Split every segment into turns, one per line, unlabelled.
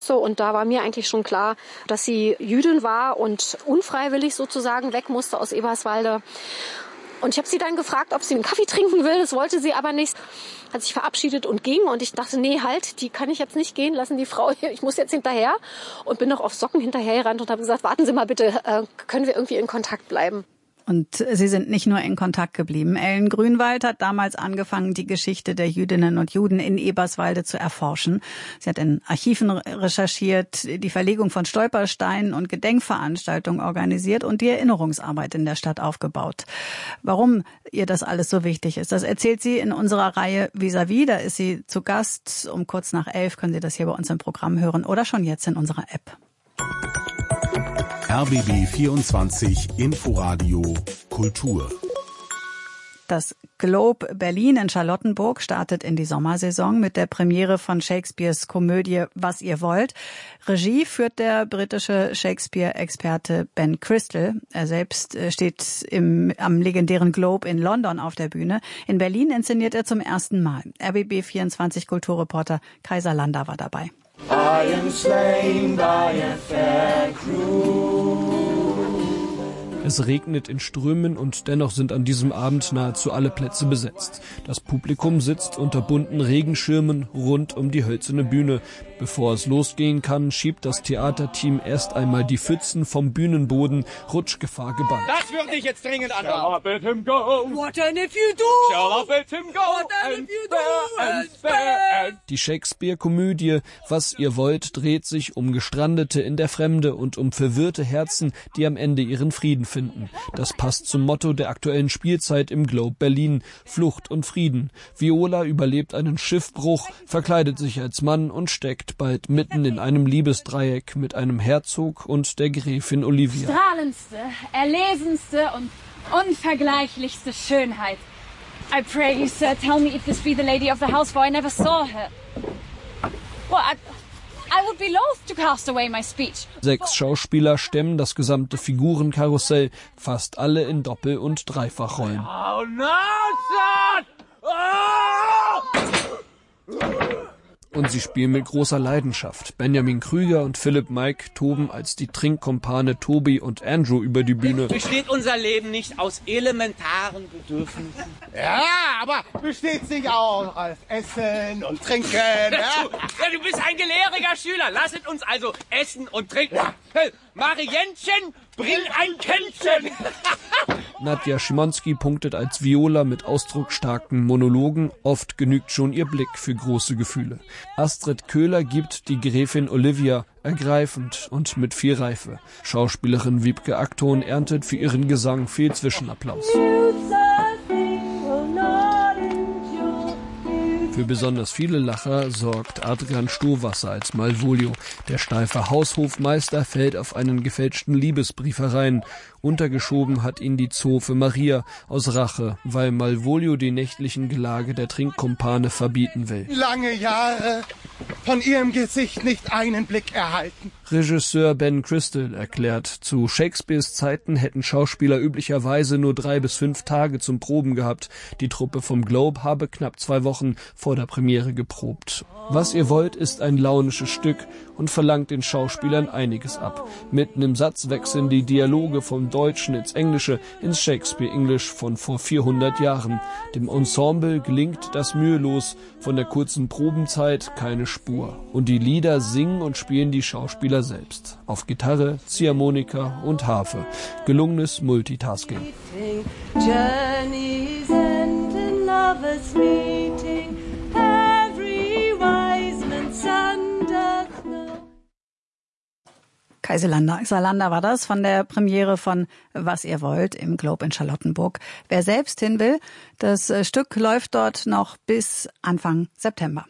So, und da war mir eigentlich schon klar, dass sie Jüdin war und unfreiwillig sozusagen weg musste aus Eberswalde. Und ich habe sie dann gefragt, ob sie einen Kaffee trinken will. Das wollte sie aber nicht. Hat sich verabschiedet und ging. Und ich dachte, nee, halt, die kann ich jetzt nicht gehen lassen, die Frau hier. Ich muss jetzt hinterher. Und bin noch auf Socken hinterhergerannt und habe gesagt, warten Sie mal bitte, können wir irgendwie in Kontakt bleiben?
Und Sie sind nicht nur in Kontakt geblieben. Ellen Grünwald hat damals angefangen, die Geschichte der Jüdinnen und Juden in Eberswalde zu erforschen. Sie hat in Archiven recherchiert, die Verlegung von Stolpersteinen und Gedenkveranstaltungen organisiert und die Erinnerungsarbeit in der Stadt aufgebaut. Warum ihr das alles so wichtig ist, das erzählt sie in unserer Reihe Vis-à-vis. Da ist sie zu Gast. Um kurz nach 11 können Sie das hier bei uns im Programm hören oder schon jetzt in unserer App.
RBB 24 Inforadio Kultur.
Das Globe Berlin in Charlottenburg startet in die Sommersaison mit der Premiere von Shakespeares Komödie Was ihr wollt. Regie führt der britische Shakespeare-Experte Ben Crystal. Er selbst steht am legendären Globe in London auf der Bühne. In Berlin inszeniert er zum ersten Mal. RBB 24 Kulturreporter Kaiser Lander war dabei.
I am slain by a fair crew.
Es regnet in Strömen und dennoch sind an diesem Abend nahezu alle Plätze besetzt. Das Publikum sitzt unter bunten Regenschirmen rund um die hölzerne Bühne. Bevor es losgehen kann, schiebt das Theaterteam erst einmal die Pfützen vom Bühnenboden, Rutschgefahr gebannt.
Das würde ich jetzt dringend anhören.
Shall I bid him go?
What and if you do?
Shall I bid him go?
What and if you do? And spare.
Die Shakespeare-Komödie Was ihr wollt dreht sich um Gestrandete in der Fremde und um verwirrte Herzen, die am Ende ihren Frieden finden. Das passt zum Motto der aktuellen Spielzeit im Globe Berlin: Flucht und Frieden. Viola überlebt einen Schiffbruch, verkleidet sich als Mann und steckt bald mitten in einem Liebesdreieck mit einem Herzog und der Gräfin Olivia.
Strahlendste, erlesenste und unvergleichlichste Schönheit. I pray you, sir, tell me if this be the lady of the house, for I never saw her. Well, I would be loath to cast away my speech. 6
Schauspieler stemmen das gesamte Figurenkarussell, fast alle in Doppel- und Dreifachrollen.
Oh no, son! Oh!
Und sie spielen mit großer Leidenschaft. Benjamin Krüger und Philipp Maik toben als die Trinkkumpane Tobi und Andrew über die Bühne.
Besteht unser Leben nicht aus elementaren Bedürfnissen?
Ja, aber besteht sich auch aus Essen und Trinken. Ja?
Ja, du bist ein gelehriger Schüler. Lasset uns also essen und trinken. Ja. Hey, Marientchen, bring ein Kännchen.
Nadja Schimonski punktet als Viola mit ausdrucksstarken Monologen. Oft genügt schon ihr Blick für große Gefühle. Astrid Köhler gibt die Gräfin Olivia ergreifend und mit viel Reife. Schauspielerin Wiebke Akton erntet für ihren Gesang viel Zwischenapplaus. Für besonders viele Lacher sorgt Adrian Stohwasser als Malvolio. Der steife Haushofmeister fällt auf einen gefälschten Liebesbrief herein. Untergeschoben hat ihn die Zofe Maria aus Rache, weil Malvolio die nächtlichen Gelage der Trinkkumpane verbieten will.
Lange Jahre von ihrem Gesicht nicht einen Blick erhalten.
Regisseur Ben Crystal erklärt, zu Shakespeares Zeiten hätten Schauspieler üblicherweise nur 3 bis 5 Tage zum Proben gehabt. Die Truppe vom Globe habe knapp 2 Wochen vor der Premiere geprobt. Was ihr wollt ist ein launisches Stück und verlangt den Schauspielern einiges ab. Mitten im Satz wechseln die Dialoge vom Deutschen ins Englische, ins Shakespeare-Englisch von vor 400 Jahren. Dem Ensemble gelingt das mühelos, von der kurzen Probenzeit keine Spur. Und die Lieder singen und spielen die Schauspieler selbst. Auf Gitarre, Ziehharmonika und Harfe. Gelungenes Multitasking.
Journeys end in lovers meeting. Every wise man's under know.
Kaiser Lander war das von der Premiere von Was ihr wollt im Globe in Charlottenburg. Wer selbst hin will, das Stück läuft dort noch bis Anfang September.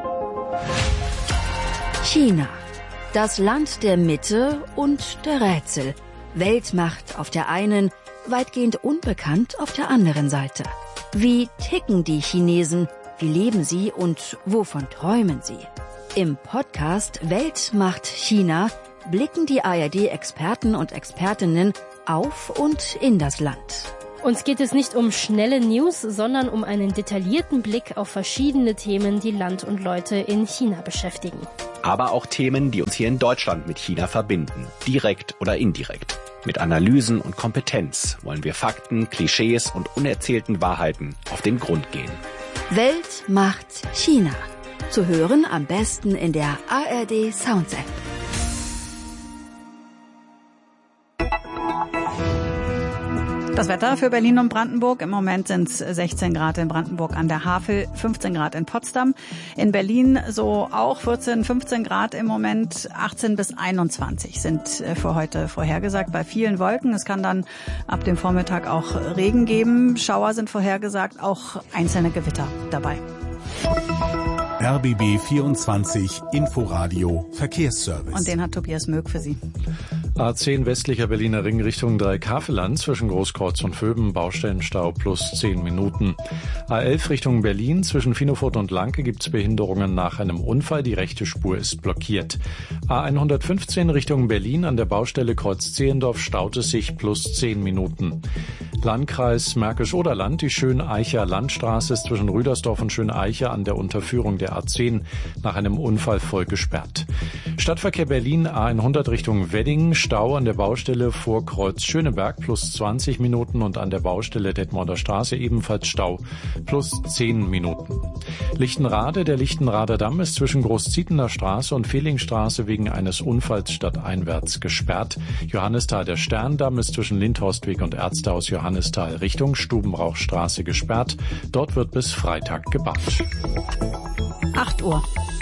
China. Das Land der Mitte und der Rätsel. Weltmacht auf der einen, weitgehend unbekannt auf der anderen Seite. Wie ticken die Chinesen? Wie leben sie und wovon träumen sie? Im Podcast Weltmacht China blicken die ARD-Experten und Expertinnen auf und in das Land.
Uns geht es nicht um schnelle News, sondern um einen detaillierten Blick auf verschiedene Themen, die Land und Leute in China beschäftigen.
Aber auch Themen, die uns hier in Deutschland mit China verbinden, direkt oder indirekt. Mit Analysen und Kompetenz wollen wir Fakten, Klischees und unerzählten Wahrheiten auf den Grund gehen.
Welt macht China. Zu hören am besten in der ARD Sounds App.
Das Wetter für Berlin und Brandenburg. Im Moment sind es 16 Grad in Brandenburg an der Havel, 15 Grad in Potsdam. In Berlin so auch 14, 15 Grad im Moment, 18 bis 21 sind für heute vorhergesagt. Bei vielen Wolken. Es kann dann ab dem Vormittag auch Regen geben. Schauer sind vorhergesagt, auch einzelne Gewitter dabei.
RBB 24 Inforadio Verkehrsservice.
Und den hat Tobias Möck für Sie.
A10 westlicher Berliner Ring Richtung Dreikafelland zwischen Großkreuz und Vöben, Baustellenstau plus 10 Minuten. A11 Richtung Berlin zwischen Finofurt und Lanke gibt's Behinderungen nach einem Unfall. Die rechte Spur ist blockiert. A115 Richtung Berlin an der Baustelle Kreuz-Zehlendorf staut es sich plus 10 Minuten. Landkreis Märkisch-Oderland, die Schöneicher Landstraße ist zwischen Rüdersdorf und Schöneiche an der Unterführung der A10 nach einem Unfall voll gesperrt. Stadtverkehr Berlin A100 Richtung Wedding, Stau an der Baustelle vor Kreuz Schöneberg plus 20 Minuten und an der Baustelle Detmolder Straße ebenfalls Stau plus 10 Minuten. Lichtenrade, der Lichtenrader Damm ist zwischen Großzietener Straße und Fehlingstraße wegen eines Unfalls stadteinwärts gesperrt. Johannisthal, der Sterndamm ist zwischen Lindhorstweg und Ärztehaus Johannisthal Richtung Stubenrauchstraße gesperrt. Dort wird bis Freitag gebaut.
8 Uhr.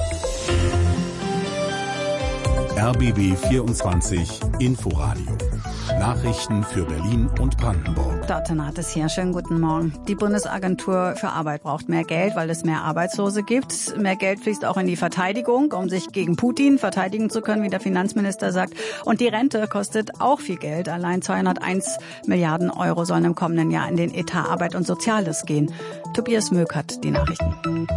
RBB 24 Inforadio. Nachrichten für Berlin und Brandenburg.
Dorten hat es hier. Schönen guten Morgen. Die Bundesagentur für Arbeit braucht mehr Geld, weil es mehr Arbeitslose gibt. Mehr Geld fließt auch in die Verteidigung, um sich gegen Putin verteidigen zu können, wie der Finanzminister sagt. Und die Rente kostet auch viel Geld. Allein 201 Milliarden Euro sollen im kommenden Jahr in den Etat Arbeit und Soziales gehen. Tobias Möck hat die Nachrichten.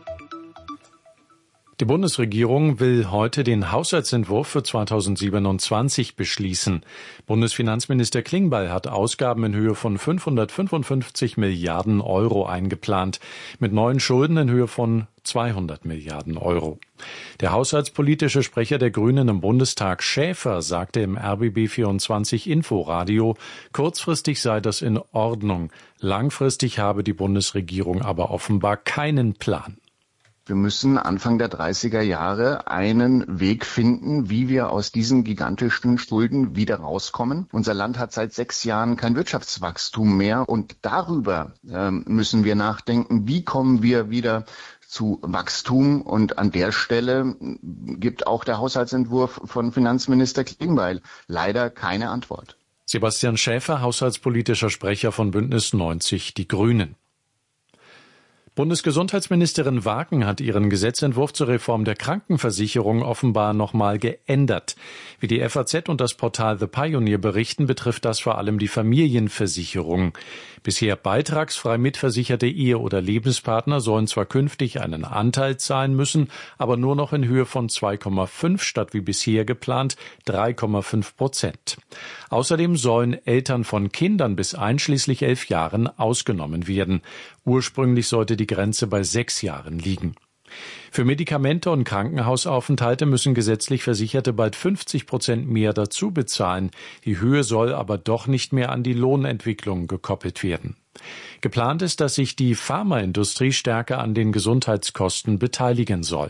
Die Bundesregierung will heute den Haushaltsentwurf für 2027 beschließen. Bundesfinanzminister Klingbeil hat Ausgaben in Höhe von 555 Milliarden Euro eingeplant, mit neuen Schulden in Höhe von 200 Milliarden Euro. Der haushaltspolitische Sprecher der Grünen im Bundestag, Schäfer, sagte im RBB 24 Inforadio, kurzfristig sei das in Ordnung. Langfristig habe die Bundesregierung aber offenbar keinen Plan.
Wir müssen Anfang der 30er Jahre einen Weg finden, wie wir aus diesen gigantischen Schulden wieder rauskommen. Unser Land hat seit 6 Jahren kein Wirtschaftswachstum mehr und darüber müssen wir nachdenken, wie kommen wir wieder zu Wachstum, und an der Stelle gibt auch der Haushaltsentwurf von Finanzminister Klingbeil leider keine Antwort.
Sebastian Schäfer, haushaltspolitischer Sprecher von Bündnis 90 Die Grünen. Bundesgesundheitsministerin Wagen hat ihren Gesetzentwurf zur Reform der Krankenversicherung offenbar nochmal geändert. Wie die FAZ und das Portal The Pioneer berichten, betrifft das vor allem die Familienversicherung. Bisher beitragsfrei mitversicherte Ehe- oder Lebenspartner sollen zwar künftig einen Anteil zahlen müssen, aber nur noch in Höhe von 2,5 statt wie bisher geplant 3,5%. Außerdem sollen Eltern von Kindern bis einschließlich 11 Jahren ausgenommen werden. Ursprünglich sollte die Grenze bei 6 Jahren liegen. Für Medikamente und Krankenhausaufenthalte müssen gesetzlich Versicherte bald 50% mehr dazu bezahlen. Die Höhe soll aber doch nicht mehr an die Lohnentwicklung gekoppelt werden. Geplant ist, dass sich die Pharmaindustrie stärker an den Gesundheitskosten beteiligen soll.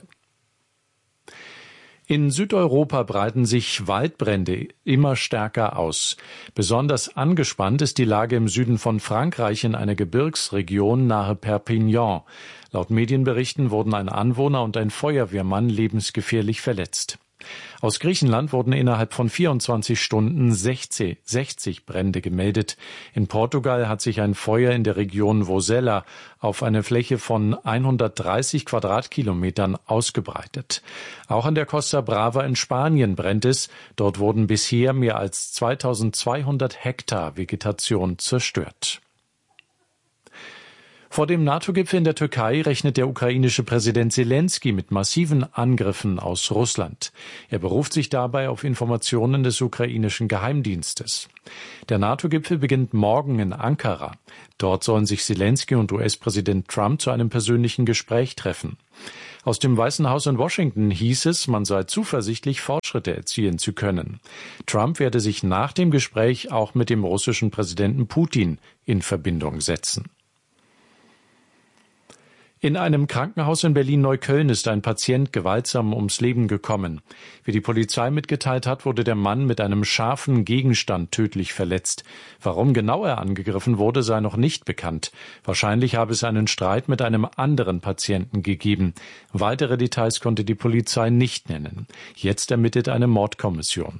In Südeuropa breiten sich Waldbrände immer stärker aus. Besonders angespannt ist die Lage im Süden von Frankreich in einer Gebirgsregion nahe Perpignan. Laut Medienberichten wurden ein Anwohner und ein Feuerwehrmann lebensgefährlich verletzt. Aus Griechenland wurden innerhalb von 24 Stunden 60 Brände gemeldet. In Portugal hat sich ein Feuer in der Region Vozela auf eine Fläche von 130 Quadratkilometern ausgebreitet. Auch an der Costa Brava in Spanien brennt es. Dort wurden bisher mehr als 2200 Hektar Vegetation zerstört. Vor dem NATO-Gipfel in der Türkei rechnet der ukrainische Präsident Selenskyj mit massiven Angriffen aus Russland. Er beruft sich dabei auf Informationen des ukrainischen Geheimdienstes. Der NATO-Gipfel beginnt morgen in Ankara. Dort sollen sich Selenskyj und US-Präsident Trump zu einem persönlichen Gespräch treffen. Aus dem Weißen Haus in Washington hieß es, man sei zuversichtlich, Fortschritte erzielen zu können. Trump werde sich nach dem Gespräch auch mit dem russischen Präsidenten Putin in Verbindung setzen. In einem Krankenhaus in Berlin-Neukölln ist ein Patient gewaltsam ums Leben gekommen. Wie die Polizei mitgeteilt hat, wurde der Mann mit einem scharfen Gegenstand tödlich verletzt. Warum genau er angegriffen wurde, sei noch nicht bekannt. Wahrscheinlich habe es einen Streit mit einem anderen Patienten gegeben. Weitere Details konnte die Polizei nicht nennen. Jetzt ermittelt eine Mordkommission.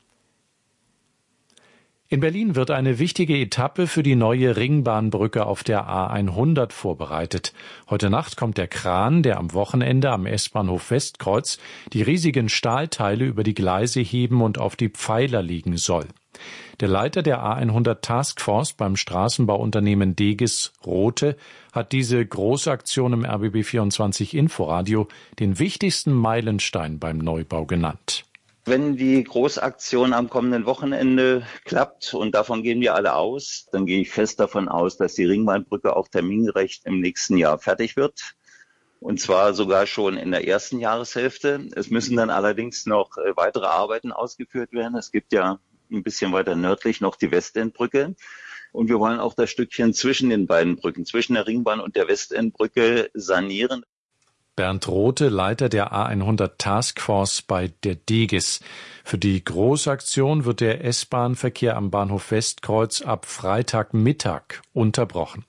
In Berlin wird eine wichtige Etappe für die neue Ringbahnbrücke auf der A100 vorbereitet. Heute Nacht kommt der Kran, der am Wochenende am S-Bahnhof Westkreuz die riesigen Stahlteile über die Gleise heben und auf die Pfeiler legen soll. Der Leiter der A100 Taskforce beim Straßenbauunternehmen Degis, Rothe, hat diese Großaktion im RBB24 Inforadio den wichtigsten Meilenstein beim Neubau genannt.
Wenn die Großaktion am kommenden Wochenende klappt, und davon gehen wir alle aus, dann gehe ich fest davon aus, dass die Ringbahnbrücke auch termingerecht im nächsten Jahr fertig wird. Und zwar sogar schon in der ersten Jahreshälfte. Es müssen dann allerdings noch weitere Arbeiten ausgeführt werden. Es gibt ja ein bisschen weiter nördlich noch die Westendbrücke. Und wir wollen auch das Stückchen zwischen den beiden Brücken, zwischen der Ringbahn und der Westendbrücke sanieren.
Bernd Rothe, Leiter der A100 Taskforce bei der Degis. Für die Großaktion wird der S-Bahn-Verkehr am Bahnhof Westkreuz ab Freitagmittag unterbrochen.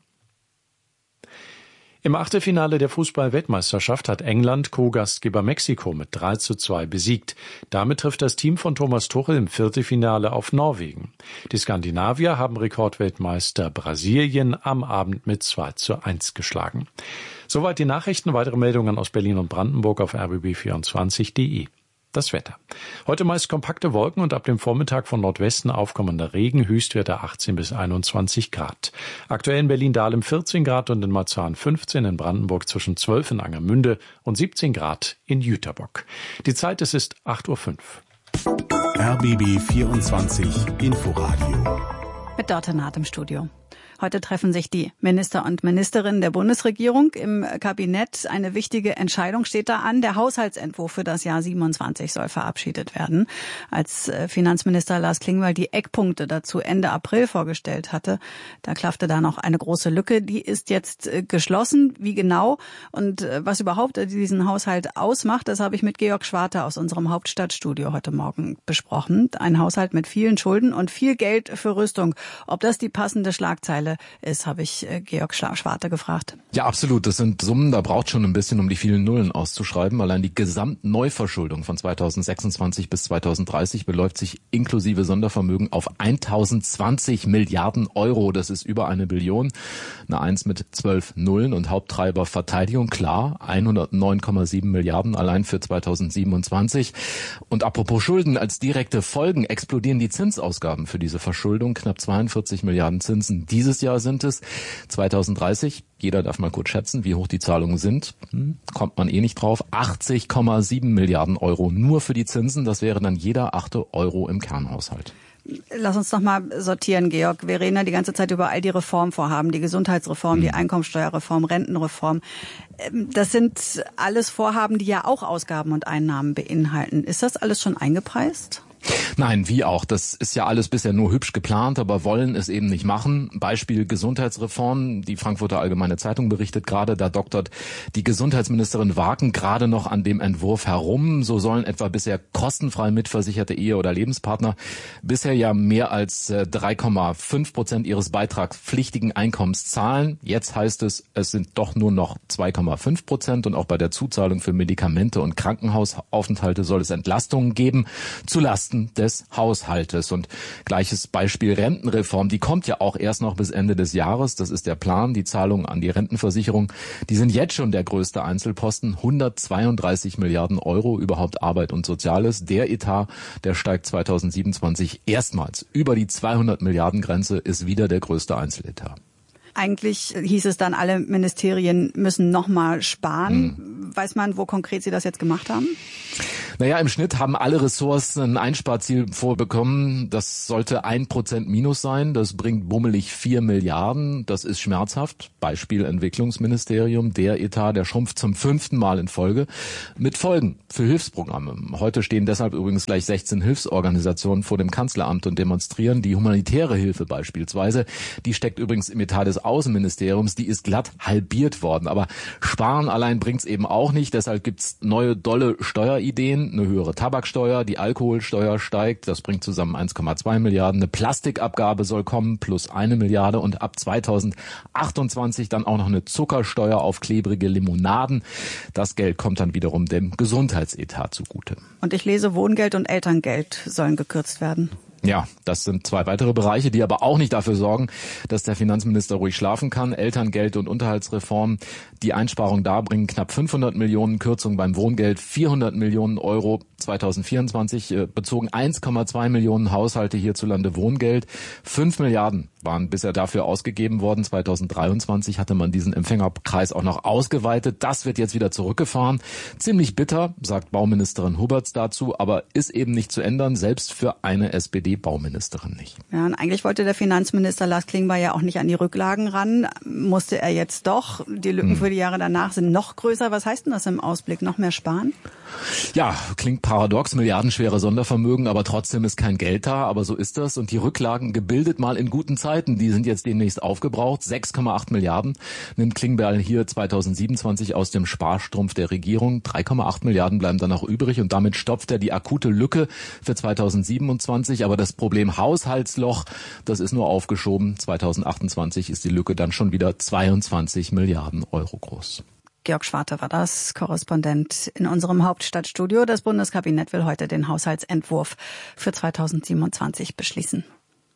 Im Achtelfinale der Fußball-Weltmeisterschaft hat England Co-Gastgeber Mexiko mit 3:2 besiegt. Damit trifft das Team von Thomas Tuchel im Viertelfinale auf Norwegen. Die Skandinavier haben Rekordweltmeister Brasilien am Abend mit 2:1 geschlagen. Soweit die Nachrichten. Weitere Meldungen aus Berlin und Brandenburg auf rbb24.de. Das Wetter. Heute meist kompakte Wolken und ab dem Vormittag von Nordwesten aufkommender Regen, Höchstwerte 18 bis 21 Grad. Aktuell in Berlin-Dahlem 14 Grad und in Marzahn 15, in Brandenburg zwischen 12 in Angermünde und 17 Grad in Jüterbock. Die Zeit, es ist 8:05 Uhr.
RBB 24 Inforadio.
Mit Dörte Naht im Studio. Heute treffen sich die Minister und Ministerinnen der Bundesregierung im Kabinett. Eine wichtige Entscheidung steht da an. Der Haushaltsentwurf für das Jahr 27 soll verabschiedet werden. Als Finanzminister Lars Klingbeil die Eckpunkte dazu Ende April vorgestellt hatte, da klaffte da noch eine große Lücke. Die ist jetzt geschlossen. Wie genau und was überhaupt diesen Haushalt ausmacht, das habe ich mit Georg Schwarte aus unserem Hauptstadtstudio heute Morgen besprochen. Ein Haushalt mit vielen Schulden und viel Geld für Rüstung. Ob das die passende Schlagzeile ist, habe ich Georg Schwarte gefragt.
Ja, absolut. Das sind Summen, da braucht schon ein bisschen, um die vielen Nullen auszuschreiben. Allein die Gesamtneuverschuldung von 2026 bis 2030 beläuft sich inklusive Sondervermögen auf 1020 Milliarden Euro. Das ist über 1 Billion. Eine 1 mit 12 Nullen und Haupttreiber Verteidigung. Klar, 109,7 Milliarden allein für 2027. Und apropos Schulden, als direkte Folgen explodieren die Zinsausgaben für diese Verschuldung. Knapp 42 Milliarden Zinsen dieses Jahr sind es. 2030, jeder darf mal kurz schätzen, wie hoch die Zahlungen sind. Kommt man eh nicht drauf. 80,7 Milliarden Euro nur für die Zinsen. Das wäre dann jeder 8. Euro im Kernhaushalt.
Lass uns noch mal sortieren, Georg. Wir reden ja die ganze Zeit über all die Reformvorhaben, die Gesundheitsreform, die Einkommensteuerreform, Rentenreform. Das sind alles Vorhaben, die ja auch Ausgaben und Einnahmen beinhalten. Ist das alles schon eingepreist?
Nein, wie auch. Das ist ja alles bisher nur hübsch geplant, aber wollen es eben nicht machen. Beispiel Gesundheitsreform. Die Frankfurter Allgemeine Zeitung berichtet gerade, da doktert die Gesundheitsministerin Wagen gerade noch an dem Entwurf herum. So sollen etwa bisher kostenfrei mitversicherte Ehe- oder Lebenspartner bisher ja mehr als 3,5% ihres beitragspflichtigen Einkommens zahlen. Jetzt heißt es, es sind doch nur noch 2,5% und auch bei der Zuzahlung für Medikamente und Krankenhausaufenthalte soll es Entlastungen geben, zulasten des Haushaltes. Und gleiches Beispiel Rentenreform, die kommt ja auch erst noch bis Ende des Jahres. Das ist der Plan. Die Zahlungen an die Rentenversicherung, die sind jetzt schon der größte Einzelposten. 132 Milliarden Euro, überhaupt Arbeit und Soziales. Der Etat, der steigt 2027 erstmals über die 200 Milliarden Grenze, ist wieder der größte Einzeletat.
Eigentlich hieß es dann, alle Ministerien müssen nochmal sparen. Weiß man, wo konkret Sie das jetzt gemacht haben?
Naja, im Schnitt haben alle Ressorts ein Einsparziel vorbekommen. Das sollte 1% Minus sein. Das bringt bummelig 4 Milliarden. Das ist schmerzhaft. Beispiel Entwicklungsministerium. Der Etat, der schrumpft zum 5. Mal in Folge. Mit Folgen für Hilfsprogramme. Heute stehen deshalb übrigens gleich 16 Hilfsorganisationen vor dem Kanzleramt und demonstrieren. Die humanitäre Hilfe beispielsweise, die steckt übrigens im Etat des Außenministeriums. Die ist glatt halbiert worden. Aber Sparen allein bringt's eben auch nicht. Deshalb gibt's neue dolle Steuerideen. Eine höhere Tabaksteuer, die Alkoholsteuer steigt. Das bringt zusammen 1,2 Milliarden. Eine Plastikabgabe soll kommen, plus 1 Milliarde. Und ab 2028 dann auch noch eine Zuckersteuer auf klebrige Limonaden. Das Geld kommt dann wiederum dem Gesundheitsetat zugute.
Und ich lese, Wohngeld und Elterngeld sollen gekürzt werden.
Ja, das sind 2 weitere Bereiche, die aber auch nicht dafür sorgen, dass der Finanzminister ruhig schlafen kann. Elterngeld und Unterhaltsreform, die Einsparungen da bringen knapp 500 Millionen, Kürzung beim Wohngeld, 400 Millionen Euro 2024, bezogen 1,2 Millionen Haushalte hierzulande Wohngeld. 5 Milliarden waren bisher dafür ausgegeben worden. 2023 hatte man diesen Empfängerkreis auch noch ausgeweitet. Das wird jetzt wieder zurückgefahren. Ziemlich bitter, sagt Bauministerin Huberts dazu, aber ist eben nicht zu ändern, selbst für eine SPD-Bauministerin nicht.
Ja, und eigentlich wollte der Finanzminister Lars Klingbeil ja auch nicht an die Rücklagen ran. Musste er jetzt doch. Die Lücken für die Jahre danach sind noch größer. Was heißt denn das im Ausblick? Noch mehr sparen?
Ja, klingt paradox, milliardenschwere Sondervermögen, aber trotzdem ist kein Geld da, aber so ist das. Und die Rücklagen gebildet mal in guten Zeiten, die sind jetzt demnächst aufgebraucht. 6,8 Milliarden nimmt Klingbeil hier 2027 aus dem Sparstrumpf der Regierung. 3,8 Milliarden bleiben dann noch übrig und damit stopft er die akute Lücke für 2027. Aber das Problem Haushaltsloch, das ist nur aufgeschoben. 2028 ist die Lücke dann schon wieder 22 Milliarden Euro groß.
Georg Schwarte war das, Korrespondent in unserem Hauptstadtstudio. Das Bundeskabinett will heute den Haushaltsentwurf für 2027 beschließen.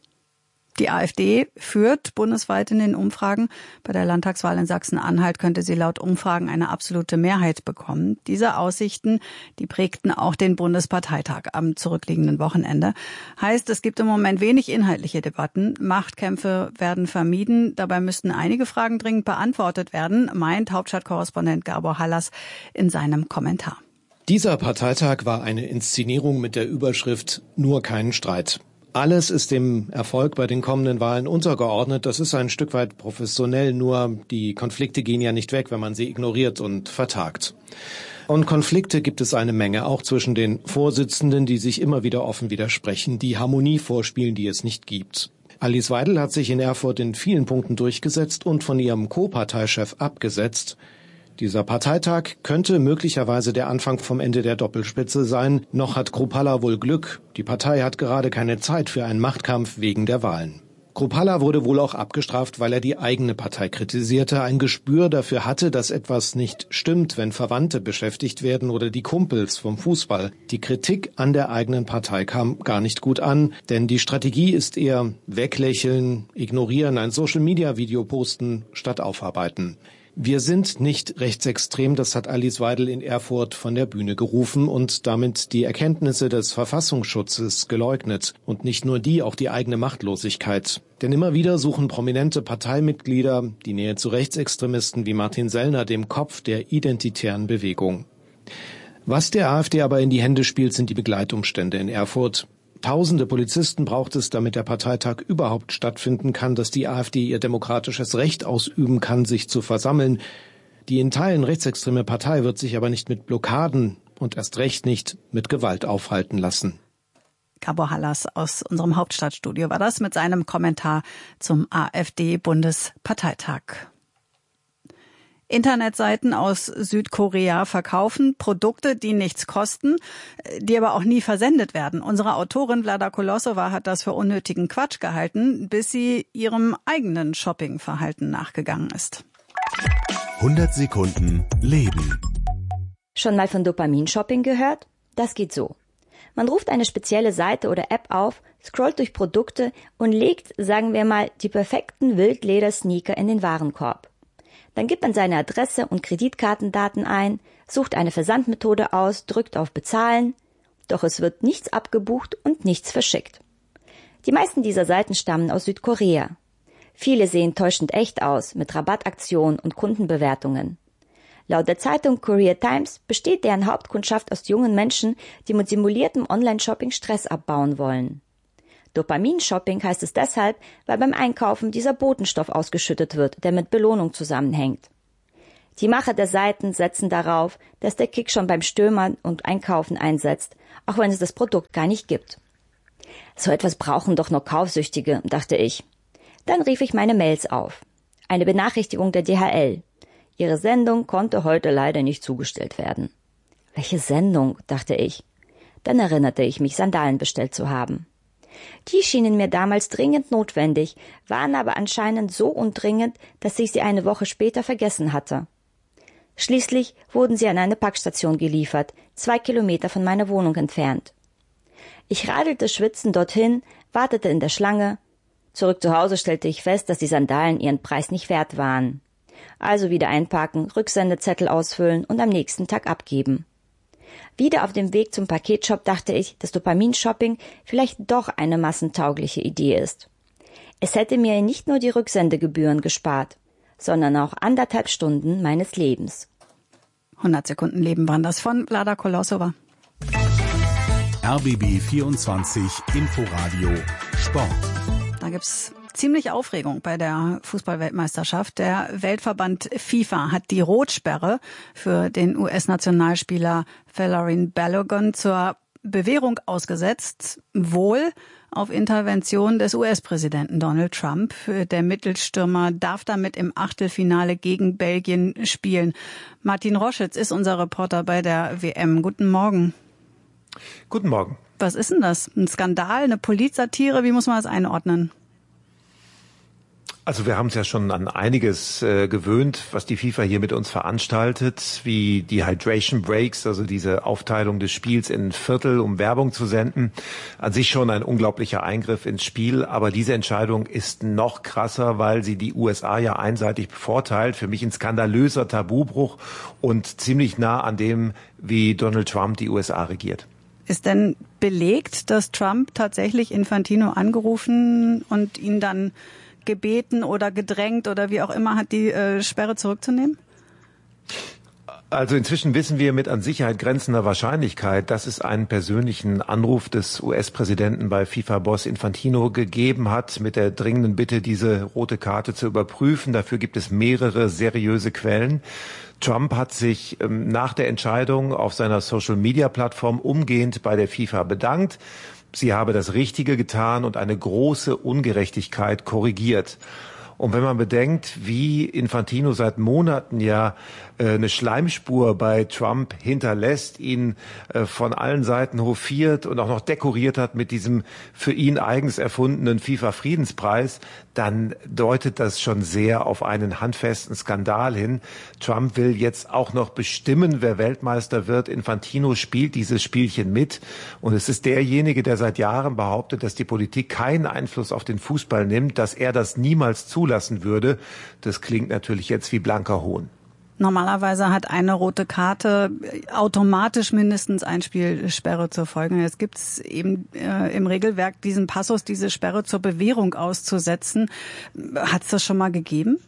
Die AfD führt bundesweit in den Umfragen. Bei der Landtagswahl in Sachsen-Anhalt könnte sie laut Umfragen eine absolute Mehrheit bekommen. Diese Aussichten, die prägten auch den Bundesparteitag am zurückliegenden Wochenende. Heißt, es gibt im Moment wenig inhaltliche Debatten. Machtkämpfe werden vermieden. Dabei müssten einige Fragen dringend beantwortet werden, meint Hauptstadtkorrespondent Gabor Hallas in seinem Kommentar.
Dieser Parteitag war eine Inszenierung mit der Überschrift »Nur keinen Streit«. Alles ist dem Erfolg bei den kommenden Wahlen untergeordnet. Das ist ein Stück weit professionell, nur die Konflikte gehen ja nicht weg, wenn man sie ignoriert und vertagt. Und Konflikte gibt es eine Menge, auch zwischen den Vorsitzenden, die sich immer wieder offen widersprechen, die Harmonie vorspielen, die es nicht gibt. Alice Weidel hat sich in Erfurt in vielen Punkten durchgesetzt und von ihrem Co-Parteichef abgesetzt. Dieser Parteitag könnte möglicherweise der Anfang vom Ende der Doppelspitze sein. Noch hat Kruppalla wohl Glück. Die Partei hat gerade keine Zeit für einen Machtkampf wegen der Wahlen. Kruppalla wurde wohl auch abgestraft, weil er die eigene Partei kritisierte, ein Gespür dafür hatte, dass etwas nicht stimmt, wenn Verwandte beschäftigt werden oder die Kumpels vom Fußball. Die Kritik an der eigenen Partei kam gar nicht gut an, denn die Strategie ist eher weglächeln, ignorieren, ein Social-Media-Video posten statt aufarbeiten. Wir sind nicht rechtsextrem, das hat Alice Weidel in Erfurt von der Bühne gerufen und damit die Erkenntnisse des Verfassungsschutzes geleugnet. Und nicht nur die, auch die eigene Machtlosigkeit. Denn immer wieder suchen prominente Parteimitglieder die Nähe zu Rechtsextremisten wie Martin Sellner, dem Kopf der identitären Bewegung. Was der AfD aber in die Hände spielt, sind die Begleitumstände in Erfurt. Tausende Polizisten braucht es, damit der Parteitag überhaupt stattfinden kann, dass die AfD ihr demokratisches Recht ausüben kann, sich zu versammeln. Die in Teilen rechtsextreme Partei wird sich aber nicht mit Blockaden und erst recht nicht mit Gewalt aufhalten lassen.
Gabor Hallas aus unserem Hauptstadtstudio war das mit seinem Kommentar zum AfD-Bundesparteitag. Internetseiten aus Südkorea verkaufen Produkte, die nichts kosten, die aber auch nie versendet werden. Unsere Autorin Vlada Kolosova hat das für unnötigen Quatsch gehalten, bis sie ihrem eigenen Shoppingverhalten nachgegangen ist.
100 Sekunden Leben.
Schon mal von Dopaminshopping gehört? Das geht so. Man ruft eine spezielle Seite oder App auf, scrollt durch Produkte und legt, sagen wir mal, die perfekten Wildleder-Sneaker in den Warenkorb. Dann gibt man seine Adresse und Kreditkartendaten ein, sucht eine Versandmethode aus, drückt auf Bezahlen, doch es wird nichts abgebucht und nichts verschickt. Die meisten dieser Seiten stammen aus Südkorea. Viele sehen täuschend echt aus, mit Rabattaktionen und Kundenbewertungen. Laut der Zeitung Courier Times besteht deren Hauptkundschaft aus jungen Menschen, die mit simuliertem Online-Shopping Stress abbauen wollen. Dopamin-Shopping heißt es deshalb, weil beim Einkaufen dieser Botenstoff ausgeschüttet wird, der mit Belohnung zusammenhängt. Die Macher der Seiten setzen darauf, dass der Kick schon beim Stöbern und Einkaufen einsetzt, auch wenn es das Produkt gar nicht gibt. So etwas brauchen doch nur Kaufsüchtige, dachte ich. Dann rief ich meine Mails auf. Eine Benachrichtigung der DHL. Ihre Sendung konnte heute leider nicht zugestellt werden. Welche Sendung, dachte ich. Dann erinnerte ich mich, Sandalen bestellt zu haben. Die schienen mir damals dringend notwendig, waren aber anscheinend so undringend, dass ich sie eine Woche später vergessen hatte. Schließlich wurden sie an eine Packstation geliefert, 2 Kilometer von meiner Wohnung entfernt. Ich radelte schwitzend dorthin, wartete in der Schlange. Zurück zu Hause stellte ich fest, dass die Sandalen ihren Preis nicht wert waren. Also wieder einpacken, Rücksendezettel ausfüllen und am nächsten Tag abgeben. Wieder auf dem Weg zum Paketshop dachte ich, dass Dopamin-Shopping vielleicht doch eine massentaugliche Idee ist. Es hätte mir nicht nur die Rücksendegebühren gespart, sondern auch 1,5 Stunden meines Lebens.
100 Sekunden Leben waren das von Vlada Kolosova.
RBB 24 Inforadio Sport.
Da gibt's ziemlich Aufregung bei der Fußball-Weltmeisterschaft. Der Weltverband FIFA hat die Rotsperre für den US-Nationalspieler Folarin Balogun zur Bewährung ausgesetzt, wohl auf Intervention des US-Präsidenten Donald Trump. Der Mittelstürmer darf damit im Achtelfinale gegen Belgien spielen. Martin Roschitz ist unser Reporter bei der WM. Guten Morgen.
Guten Morgen.
Was ist denn das? Ein Skandal, eine Polizsatire? Wie muss man das einordnen?
Also wir haben es ja schon an einiges gewöhnt, was die FIFA hier mit uns veranstaltet, wie die Hydration Breaks, also diese Aufteilung des Spiels in Viertel, um Werbung zu senden. An sich schon ein unglaublicher Eingriff ins Spiel, aber diese Entscheidung ist noch krasser, weil sie die USA ja einseitig bevorteilt. Für mich ein skandalöser Tabubruch und ziemlich nah an dem, wie Donald Trump die USA regiert.
Ist denn belegt, dass Trump tatsächlich Infantino angerufen und ihn dann gebeten oder gedrängt oder wie auch immer hat, die Sperre zurückzunehmen?
Also inzwischen wissen wir mit an Sicherheit grenzender Wahrscheinlichkeit, dass es einen persönlichen Anruf des US-Präsidenten bei FIFA-Boss Infantino gegeben hat, mit der dringenden Bitte, diese rote Karte zu überprüfen. Dafür gibt es mehrere seriöse Quellen. Trump hat sich nach der Entscheidung auf seiner Social-Media-Plattform umgehend bei der FIFA bedankt. Sie habe das Richtige getan und eine große Ungerechtigkeit korrigiert. Und wenn man bedenkt, wie Infantino seit Monaten ja eine Schleimspur bei Trump hinterlässt, ihn von allen Seiten hofiert und auch noch dekoriert hat mit diesem für ihn eigens erfundenen FIFA-Friedenspreis, dann deutet das schon sehr auf einen handfesten Skandal hin. Trump will jetzt auch noch bestimmen, wer Weltmeister wird. Infantino spielt dieses Spielchen mit. Und es ist derjenige, der seit Jahren behauptet, dass die Politik keinen Einfluss auf den Fußball nimmt, dass er das niemals zulassen würde. Das klingt natürlich jetzt wie blanker Hohn.
Normalerweise hat eine rote Karte automatisch mindestens ein Spielsperre zur Folge. Jetzt gibt es eben im Regelwerk diesen Passus, diese Sperre zur Bewährung auszusetzen. Hat es das schon mal gegeben?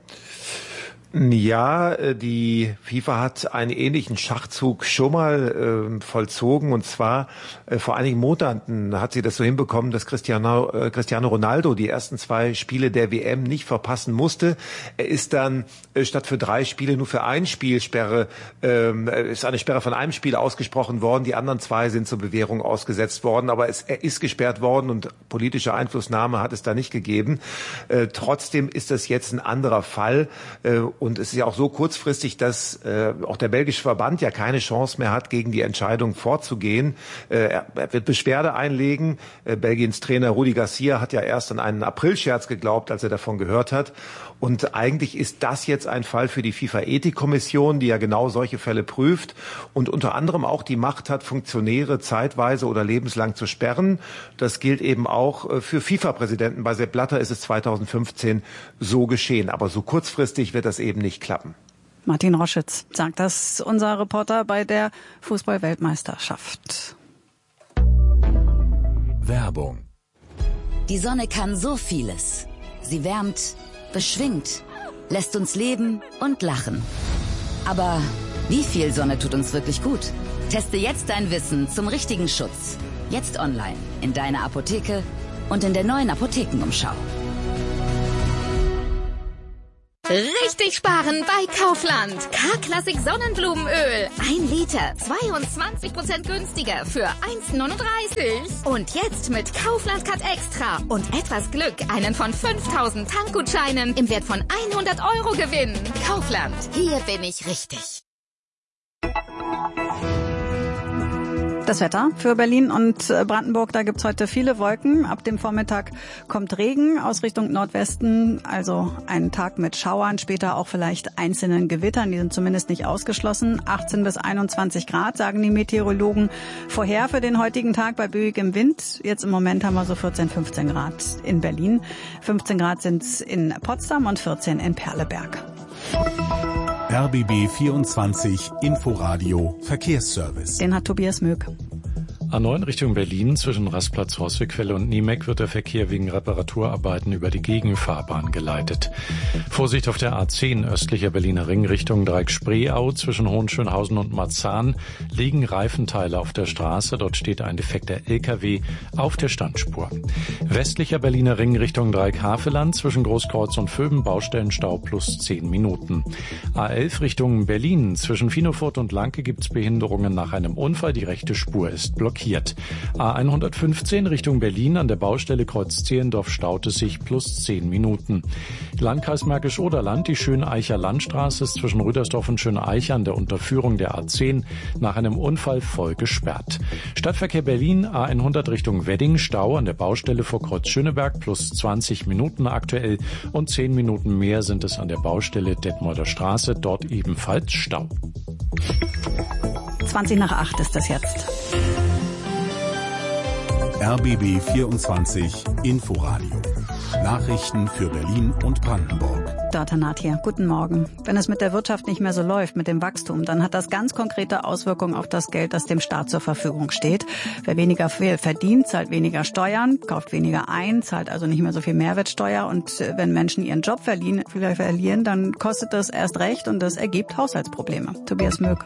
Ja, die FIFA hat einen ähnlichen Schachzug schon mal vollzogen, und zwar vor einigen Monaten hat sie das so hinbekommen, dass Cristiano Ronaldo die ersten 2 Spiele der WM nicht verpassen musste. Er ist dann statt für 3 Spiele nur für ein Spielsperre, ist eine Sperre von einem Spiel ausgesprochen worden, die anderen 2 sind zur Bewährung ausgesetzt worden, aber er ist gesperrt worden und politische Einflussnahme hat es da nicht gegeben. Trotzdem ist das jetzt ein anderer Fall. Und es ist ja auch so kurzfristig, dass auch der belgische Verband ja keine Chance mehr hat, gegen die Entscheidung vorzugehen. Er wird Beschwerde einlegen. Belgiens Trainer Rudi Garcia hat ja erst an einen Aprilscherz geglaubt, als er davon gehört hat. Und eigentlich ist das jetzt ein Fall für die FIFA-Ethikkommission, die ja genau solche Fälle prüft und unter anderem auch die Macht hat, Funktionäre zeitweise oder lebenslang zu sperren. Das gilt eben auch für FIFA-Präsidenten. Bei Sepp Blatter ist es 2015 so geschehen. Aber so kurzfristig wird das eben nicht klappen.
Martin Roschitz sagt das, unser Reporter bei der Fußball-Weltmeisterschaft.
Werbung.
Die Sonne kann so vieles. Sie wärmt, beschwingt, lässt uns leben und lachen. Aber wie viel Sonne tut uns wirklich gut? Teste jetzt dein Wissen zum richtigen Schutz. Jetzt online, in deiner Apotheke und in der neuen Apothekenumschau.
Richtig sparen bei Kaufland. K-Klassik Sonnenblumenöl. 1 Liter, 22% günstiger für 1,39. Und jetzt mit Kaufland Cut Extra und etwas Glück einen von 5.000 Tankgutscheinen im Wert von 100 € gewinnen. Kaufland, hier bin ich richtig.
Das Wetter für Berlin und Brandenburg, da gibt's heute viele Wolken. Ab dem Vormittag kommt Regen aus Richtung Nordwesten, also ein Tag mit Schauern, später auch vielleicht einzelnen Gewittern, die sind zumindest nicht ausgeschlossen. 18 bis 21 Grad, sagen die Meteorologen vorher für den heutigen Tag bei böigem Wind. Jetzt im Moment haben wir so 14, 15 Grad in Berlin. 15 Grad sind's in Potsdam und 14 in Perleberg.
RBB 24 Inforadio Verkehrsservice.
Den hat Tobias Möck.
A9 Richtung Berlin zwischen Rastplatz Rosswegquelle und Niemek wird der Verkehr wegen Reparaturarbeiten über die Gegenfahrbahn geleitet. Vorsicht auf der A10 östlicher Berliner Ring Richtung Dreieck-Spreeau zwischen Hohenschönhausen und Marzahn liegen Reifenteile auf der Straße. Dort steht ein defekter LKW auf der Standspur. Westlicher Berliner Ring Richtung Dreieck-Haveland zwischen Großkreuz und Vöben Baustellenstau plus 10 Minuten. A11 Richtung Berlin zwischen Finofurt und Lanke gibt's Behinderungen nach einem Unfall. Die rechte Spur ist blockiert. A115 Richtung Berlin an der Baustelle Kreuz Zehlendorf staut es sich plus 10 Minuten. Landkreis Märkisch-Oderland, die Schöneicher Landstraße ist zwischen Rüdersdorf und Schöneich an der Unterführung der A10 nach einem Unfall voll gesperrt. Stadtverkehr Berlin, A100 Richtung Wedding, Stau an der Baustelle vor Kreuz Schöneberg plus 20 Minuten aktuell und 10 Minuten mehr sind es an der Baustelle Detmolder Straße, dort ebenfalls Stau.
20 nach 8 ist das jetzt.
RBB 24 Inforadio. Nachrichten für Berlin und Brandenburg.
Dortanat hier. Guten Morgen. Wenn es mit der Wirtschaft nicht mehr so läuft, mit dem Wachstum, dann hat das ganz konkrete Auswirkungen auf das Geld, das dem Staat zur Verfügung steht. Wer weniger verdient, zahlt weniger Steuern, kauft weniger ein, zahlt also nicht mehr so viel Mehrwertsteuer. Und wenn Menschen ihren Job verlieren, dann kostet das erst recht und das ergibt Haushaltsprobleme. Tobias Möck.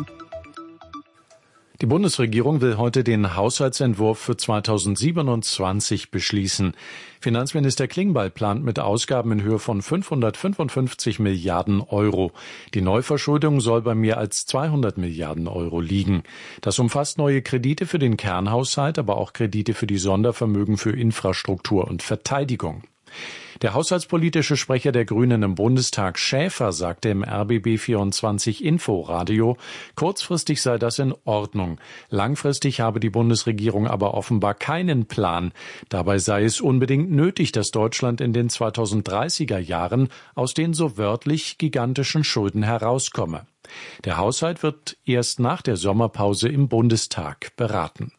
Die Bundesregierung will heute den Haushaltsentwurf für 2027 beschließen. Finanzminister Klingbeil plant mit Ausgaben in Höhe von 555 Milliarden Euro. Die Neuverschuldung soll bei mehr als 200 Milliarden Euro liegen. Das umfasst neue Kredite für den Kernhaushalt, aber auch Kredite für die Sondervermögen für Infrastruktur und Verteidigung. Der haushaltspolitische Sprecher der Grünen im Bundestag, Schäfer, sagte im RBB 24 Inforadio, kurzfristig sei das in Ordnung. Langfristig habe die Bundesregierung aber offenbar keinen Plan. Dabei sei es unbedingt nötig, dass Deutschland in den 2030er Jahren aus den so wörtlich gigantischen Schulden herauskomme. Der Haushalt wird erst nach der Sommerpause im Bundestag beraten.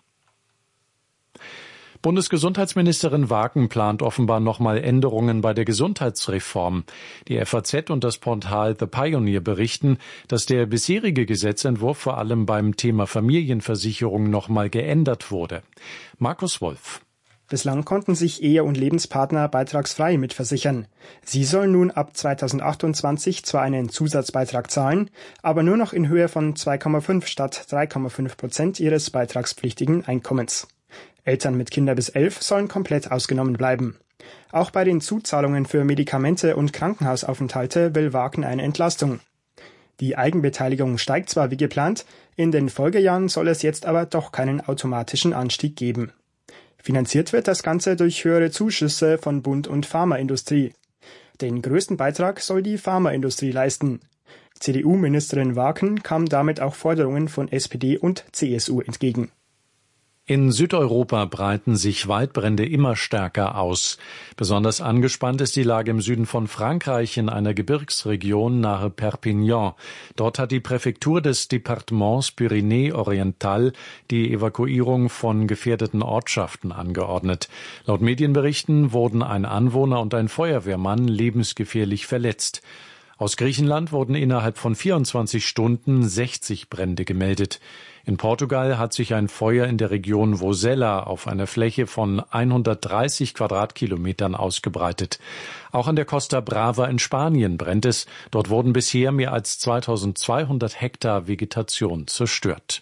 Bundesgesundheitsministerin Wagen plant offenbar nochmal Änderungen bei der Gesundheitsreform. Die FAZ und das Portal The Pioneer berichten, dass der bisherige Gesetzentwurf vor allem beim Thema Familienversicherung nochmal geändert wurde. Markus Wolf.
Bislang konnten sich Ehe- und Lebenspartner beitragsfrei mitversichern. Sie sollen nun ab 2028 zwar einen Zusatzbeitrag zahlen, aber nur noch in Höhe von 2,5 statt 3,5% ihres beitragspflichtigen Einkommens. Eltern mit Kindern bis 11 sollen komplett ausgenommen bleiben. Auch bei den Zuzahlungen für Medikamente und Krankenhausaufenthalte will Wagen eine Entlastung. Die Eigenbeteiligung steigt zwar wie geplant, in den Folgejahren soll es jetzt aber doch keinen automatischen Anstieg geben. Finanziert wird das Ganze durch höhere Zuschüsse von Bund und Pharmaindustrie. Den größten Beitrag soll die Pharmaindustrie leisten. CDU-Ministerin Wagen kam damit auch Forderungen von SPD und CSU entgegen.
In Südeuropa breiten sich Waldbrände immer stärker aus. Besonders angespannt ist die Lage im Süden von Frankreich in einer Gebirgsregion nahe Perpignan. Dort hat die Präfektur des Departements Pyrénées-Oriental die Evakuierung von gefährdeten Ortschaften angeordnet. Laut Medienberichten wurden ein Anwohner und ein Feuerwehrmann lebensgefährlich verletzt. Aus Griechenland wurden innerhalb von 24 Stunden 60 Brände gemeldet. In Portugal hat sich ein Feuer in der Region Vozela auf einer Fläche von 130 Quadratkilometern ausgebreitet. Auch an der Costa Brava in Spanien brennt es. Dort wurden bisher mehr als 2200 Hektar Vegetation zerstört.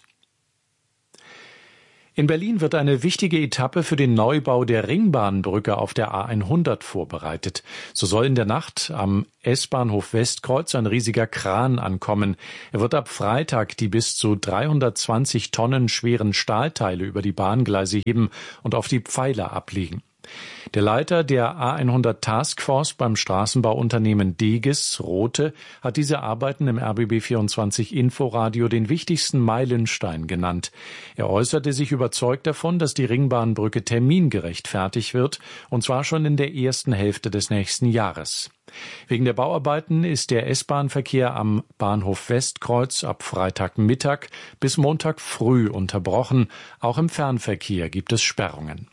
In Berlin wird eine wichtige Etappe für den Neubau der Ringbahnbrücke auf der A100 vorbereitet. So soll in der Nacht am S-Bahnhof Westkreuz ein riesiger Kran ankommen. Er wird ab Freitag die bis zu 320 Tonnen schweren Stahlteile über die Bahngleise heben und auf die Pfeiler ablegen. Der Leiter der A100 Taskforce beim Straßenbauunternehmen Deges, Rothe, hat diese Arbeiten im RBB24 Inforadio den wichtigsten Meilenstein genannt. Er äußerte sich überzeugt davon, dass die Ringbahnbrücke termingerecht fertig wird, und zwar schon in der ersten Hälfte des nächsten Jahres. Wegen der Bauarbeiten ist der S-Bahn-Verkehr am Bahnhof Westkreuz ab Freitagmittag bis Montag früh unterbrochen. Auch im Fernverkehr gibt es Sperrungen.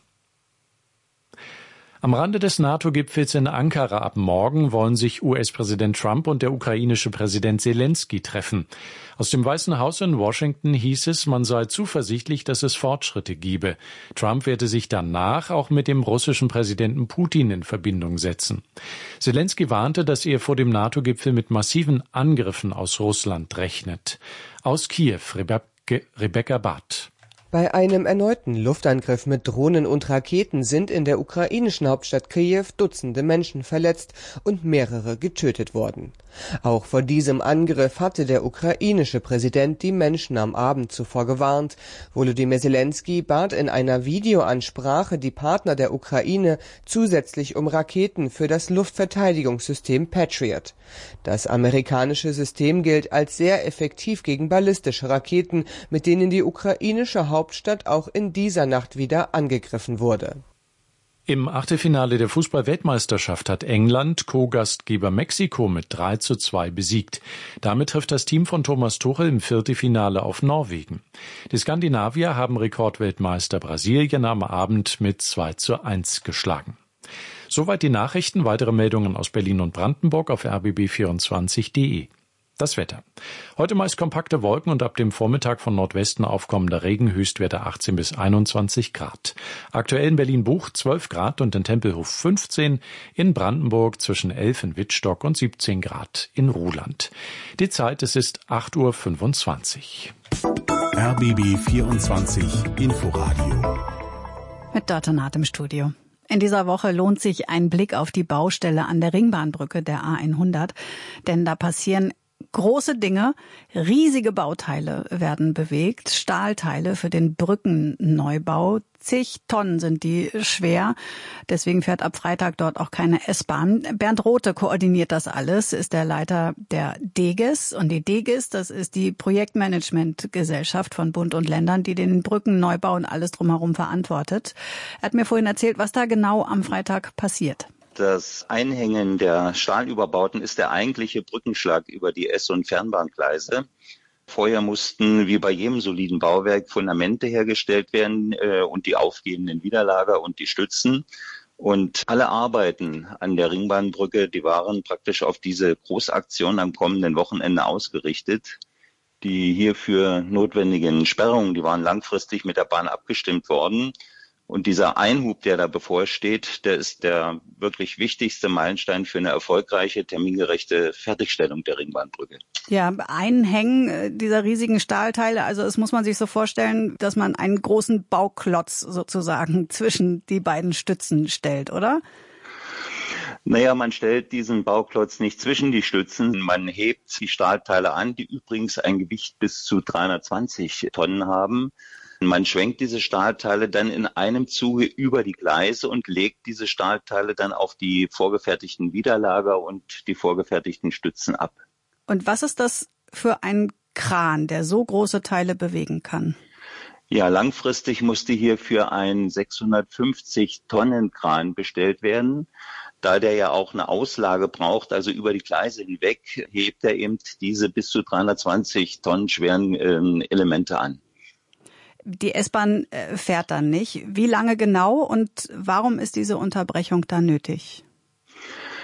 Am Rande des NATO-Gipfels in Ankara ab morgen wollen sich US-Präsident Trump und der ukrainische Präsident Zelensky treffen. Aus dem Weißen Haus in Washington hieß es, man sei zuversichtlich, dass es Fortschritte gebe. Trump werde sich danach auch mit dem russischen Präsidenten Putin in Verbindung setzen. Zelensky warnte, dass er vor dem NATO-Gipfel mit massiven Angriffen aus Russland rechnet. Aus Kiew, Rebecca Barth.
Bei einem erneuten Luftangriff mit Drohnen und Raketen sind in der ukrainischen Hauptstadt Kiew Dutzende Menschen verletzt und mehrere getötet worden. Auch vor diesem Angriff hatte der ukrainische Präsident die Menschen am Abend zuvor gewarnt. Volodymyr Zelensky bat in einer Videoansprache die Partner der Ukraine zusätzlich um Raketen für das Luftverteidigungssystem Patriot. Das amerikanische System gilt als sehr effektiv gegen ballistische Raketen, mit denen die ukrainische Hauptstadt auch in dieser Nacht wieder angegriffen wurde.
Im Achtelfinale der Fußball-Weltmeisterschaft hat England Co-Gastgeber Mexiko mit 3:2 besiegt. Damit trifft das Team von Thomas Tuchel im Viertelfinale auf Norwegen. Die Skandinavier haben Rekordweltmeister Brasilien am Abend mit 2:1 geschlagen. Soweit die Nachrichten. Weitere Meldungen aus Berlin und Brandenburg auf rbb24.de. Das Wetter. Heute meist kompakte Wolken und ab dem Vormittag von Nordwesten aufkommender Regen, Höchstwerte 18 bis 21 Grad. Aktuell in Berlin-Buch 12 Grad und in Tempelhof 15, in Brandenburg zwischen 11 in Wittstock und 17 Grad in Ruhland. Die Zeit, es ist 8:25 Uhr.
RBB 24 Inforadio.
Mit Dörte Naht im Studio. In dieser Woche lohnt sich ein Blick auf die Baustelle an der Ringbahnbrücke der A100, denn da passieren große Dinge, riesige Bauteile werden bewegt, Stahlteile für den Brückenneubau. Zig Tonnen sind die schwer. Deswegen fährt ab Freitag dort auch keine S-Bahn. Bernd Rothe koordiniert das alles, ist der Leiter der Deges. Und die Deges, das ist die Projektmanagementgesellschaft von Bund und Ländern, die den Brückenneubau und alles drumherum verantwortet. Er hat mir vorhin erzählt, was da genau am Freitag passiert.
Das Einhängen der Stahlüberbauten ist der eigentliche Brückenschlag über die S- und Fernbahngleise. Vorher mussten, wie bei jedem soliden Bauwerk, Fundamente hergestellt werden und die aufgehenden Widerlager und die Stützen. Und alle Arbeiten an der Ringbahnbrücke, die waren praktisch auf diese Großaktion am kommenden Wochenende ausgerichtet. Die hierfür notwendigen Sperrungen, die waren langfristig mit der Bahn abgestimmt worden. Und dieser Einhub, der da bevorsteht, der ist der wirklich wichtigste Meilenstein für eine erfolgreiche, termingerechte Fertigstellung der Ringbahnbrücke.
Ja, Einhängen dieser riesigen Stahlteile, also es muss man sich so vorstellen, dass man einen großen Bauklotz sozusagen zwischen die beiden Stützen stellt, oder?
Naja, man stellt diesen Bauklotz nicht zwischen die Stützen, man hebt die Stahlteile an, die übrigens ein Gewicht bis zu 320 Tonnen haben. Man schwenkt diese Stahlteile dann in einem Zuge über die Gleise und legt diese Stahlteile dann auf die vorgefertigten Widerlager und die vorgefertigten Stützen ab.
Und was ist das für ein Kran, der so große Teile bewegen kann?
Ja, langfristig musste hierfür ein 650-Tonnen-Kran bestellt werden. Da der ja auch eine Auslage braucht, also über die Gleise hinweg, hebt er eben diese bis zu 320 Tonnen schweren Elemente an.
Die S-Bahn fährt dann nicht. Wie lange genau und warum ist diese Unterbrechung dann nötig?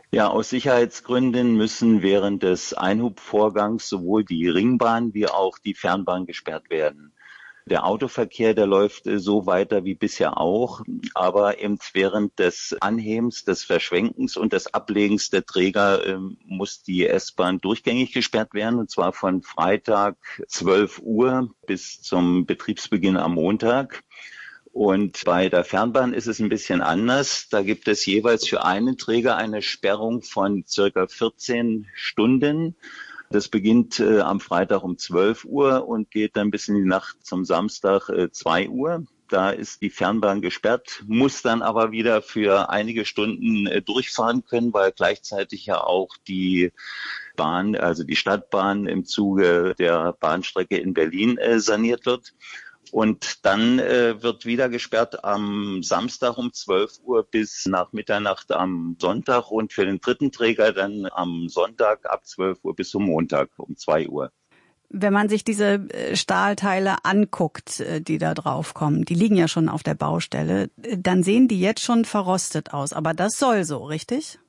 Ja, aus Sicherheitsgründen müssen während des Einhubvorgangs sowohl die Ringbahn wie auch die Fernbahn gesperrt werden. Der Autoverkehr, der läuft so weiter wie bisher auch, aber eben während des Anhebens, des Verschwenkens und des Ablegens der Träger muss die S-Bahn durchgängig gesperrt werden, und zwar von Freitag 12 Uhr bis zum Betriebsbeginn am Montag. Und bei der Fernbahn ist es ein bisschen anders. Da gibt es jeweils für einen Träger eine Sperrung von circa 14 Stunden. Das beginnt am Freitag um 12 Uhr und geht dann bis in die Nacht zum Samstag 2 Uhr. Da ist die Fernbahn gesperrt, muss dann aber wieder für einige Stunden durchfahren können, weil gleichzeitig ja auch die Bahn, also die Stadtbahn im Zuge der Bahnstrecke in Berlin saniert wird. Und dann wird wieder gesperrt am Samstag um 12 Uhr bis nach Mitternacht am Sonntag und für den dritten Träger dann am Sonntag ab 12 Uhr bis zum Montag um 2 Uhr.
Wenn man sich diese Stahlteile anguckt, die da draufkommen, die liegen ja schon auf der Baustelle, dann sehen die jetzt schon verrostet aus. Aber das soll so, richtig?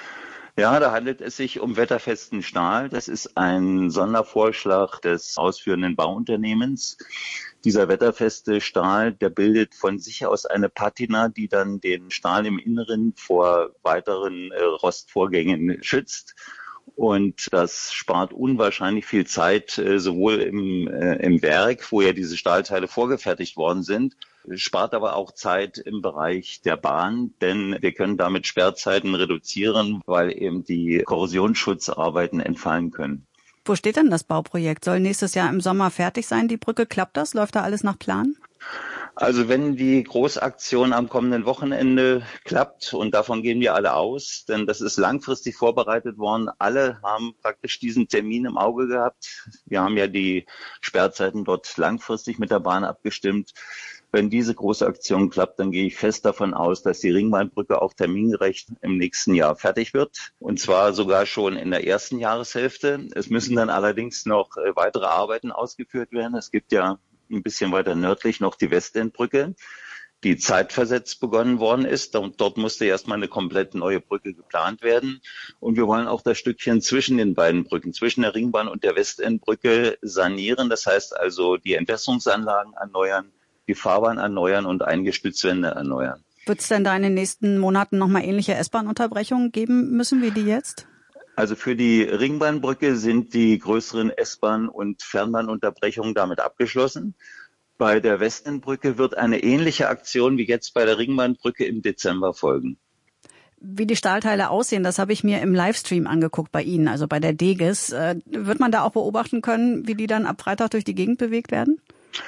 Ja, da handelt es sich um wetterfesten Stahl. Das ist ein Sondervorschlag des ausführenden Bauunternehmens. Dieser wetterfeste Stahl, der bildet von sich aus eine Patina, die dann den Stahl im Inneren vor weiteren Rostvorgängen schützt. Und das spart unwahrscheinlich viel Zeit, sowohl im Werk, wo ja diese Stahlteile vorgefertigt worden sind, spart aber auch Zeit im Bereich der Bahn, denn wir können damit Sperrzeiten reduzieren, weil eben die Korrosionsschutzarbeiten entfallen können.
Wo steht denn das Bauprojekt? Soll nächstes Jahr im Sommer fertig sein, die Brücke? Klappt das? Läuft da alles nach Plan?
Also wenn die Großaktion am kommenden Wochenende klappt, und davon gehen wir alle aus, denn das ist langfristig vorbereitet worden, alle haben praktisch diesen Termin im Auge gehabt. Wir haben ja die Sperrzeiten dort langfristig mit der Bahn abgestimmt. Wenn diese große Aktion klappt, dann gehe ich fest davon aus, dass die Ringbahnbrücke auch termingerecht im nächsten Jahr fertig wird. Und zwar sogar schon in der ersten Jahreshälfte. Es müssen dann allerdings noch weitere Arbeiten ausgeführt werden. Es gibt ja ein bisschen weiter nördlich noch die Westendbrücke, die zeitversetzt begonnen worden ist. Und dort musste erstmal eine komplett neue Brücke geplant werden. Und wir wollen auch das Stückchen zwischen den beiden Brücken, zwischen der Ringbahn und der Westendbrücke sanieren. Das heißt also die Entwässerungsanlagen erneuern, die Fahrbahn erneuern und Eingestützwände erneuern.
Wird es denn da in den nächsten Monaten nochmal ähnliche S-Bahn-Unterbrechungen geben müssen wie die jetzt?
Also für die Ringbahnbrücke sind die größeren S-Bahn- und Fernbahnunterbrechungen damit abgeschlossen. Bei der Westendbrücke wird eine ähnliche Aktion wie jetzt bei der Ringbahnbrücke im Dezember folgen.
Wie die Stahlteile aussehen, das habe ich mir im Livestream angeguckt bei Ihnen, also bei der Deges. Wird man da auch beobachten können, wie die dann ab Freitag durch die Gegend bewegt werden?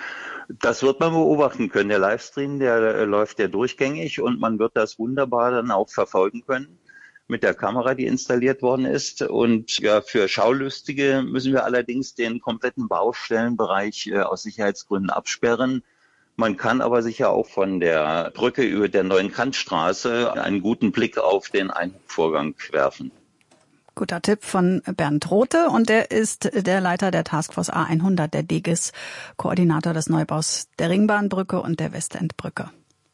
Das wird man beobachten können. Der Livestream, der läuft ja durchgängig und man wird das wunderbar dann auch verfolgen können mit der Kamera, die installiert worden ist. Und ja, für Schaulustige müssen wir allerdings den kompletten Baustellenbereich aus Sicherheitsgründen absperren. Man kann aber sicher auch von der Brücke über der Neuen Kantstraße einen guten Blick auf den Einhubvorgang werfen.
Guter Tipp von Bernd Rothe, und der ist der Leiter der Taskforce A100 der Deges, Koordinator des Neubaus der Ringbahnbrücke und der Westendbrücke.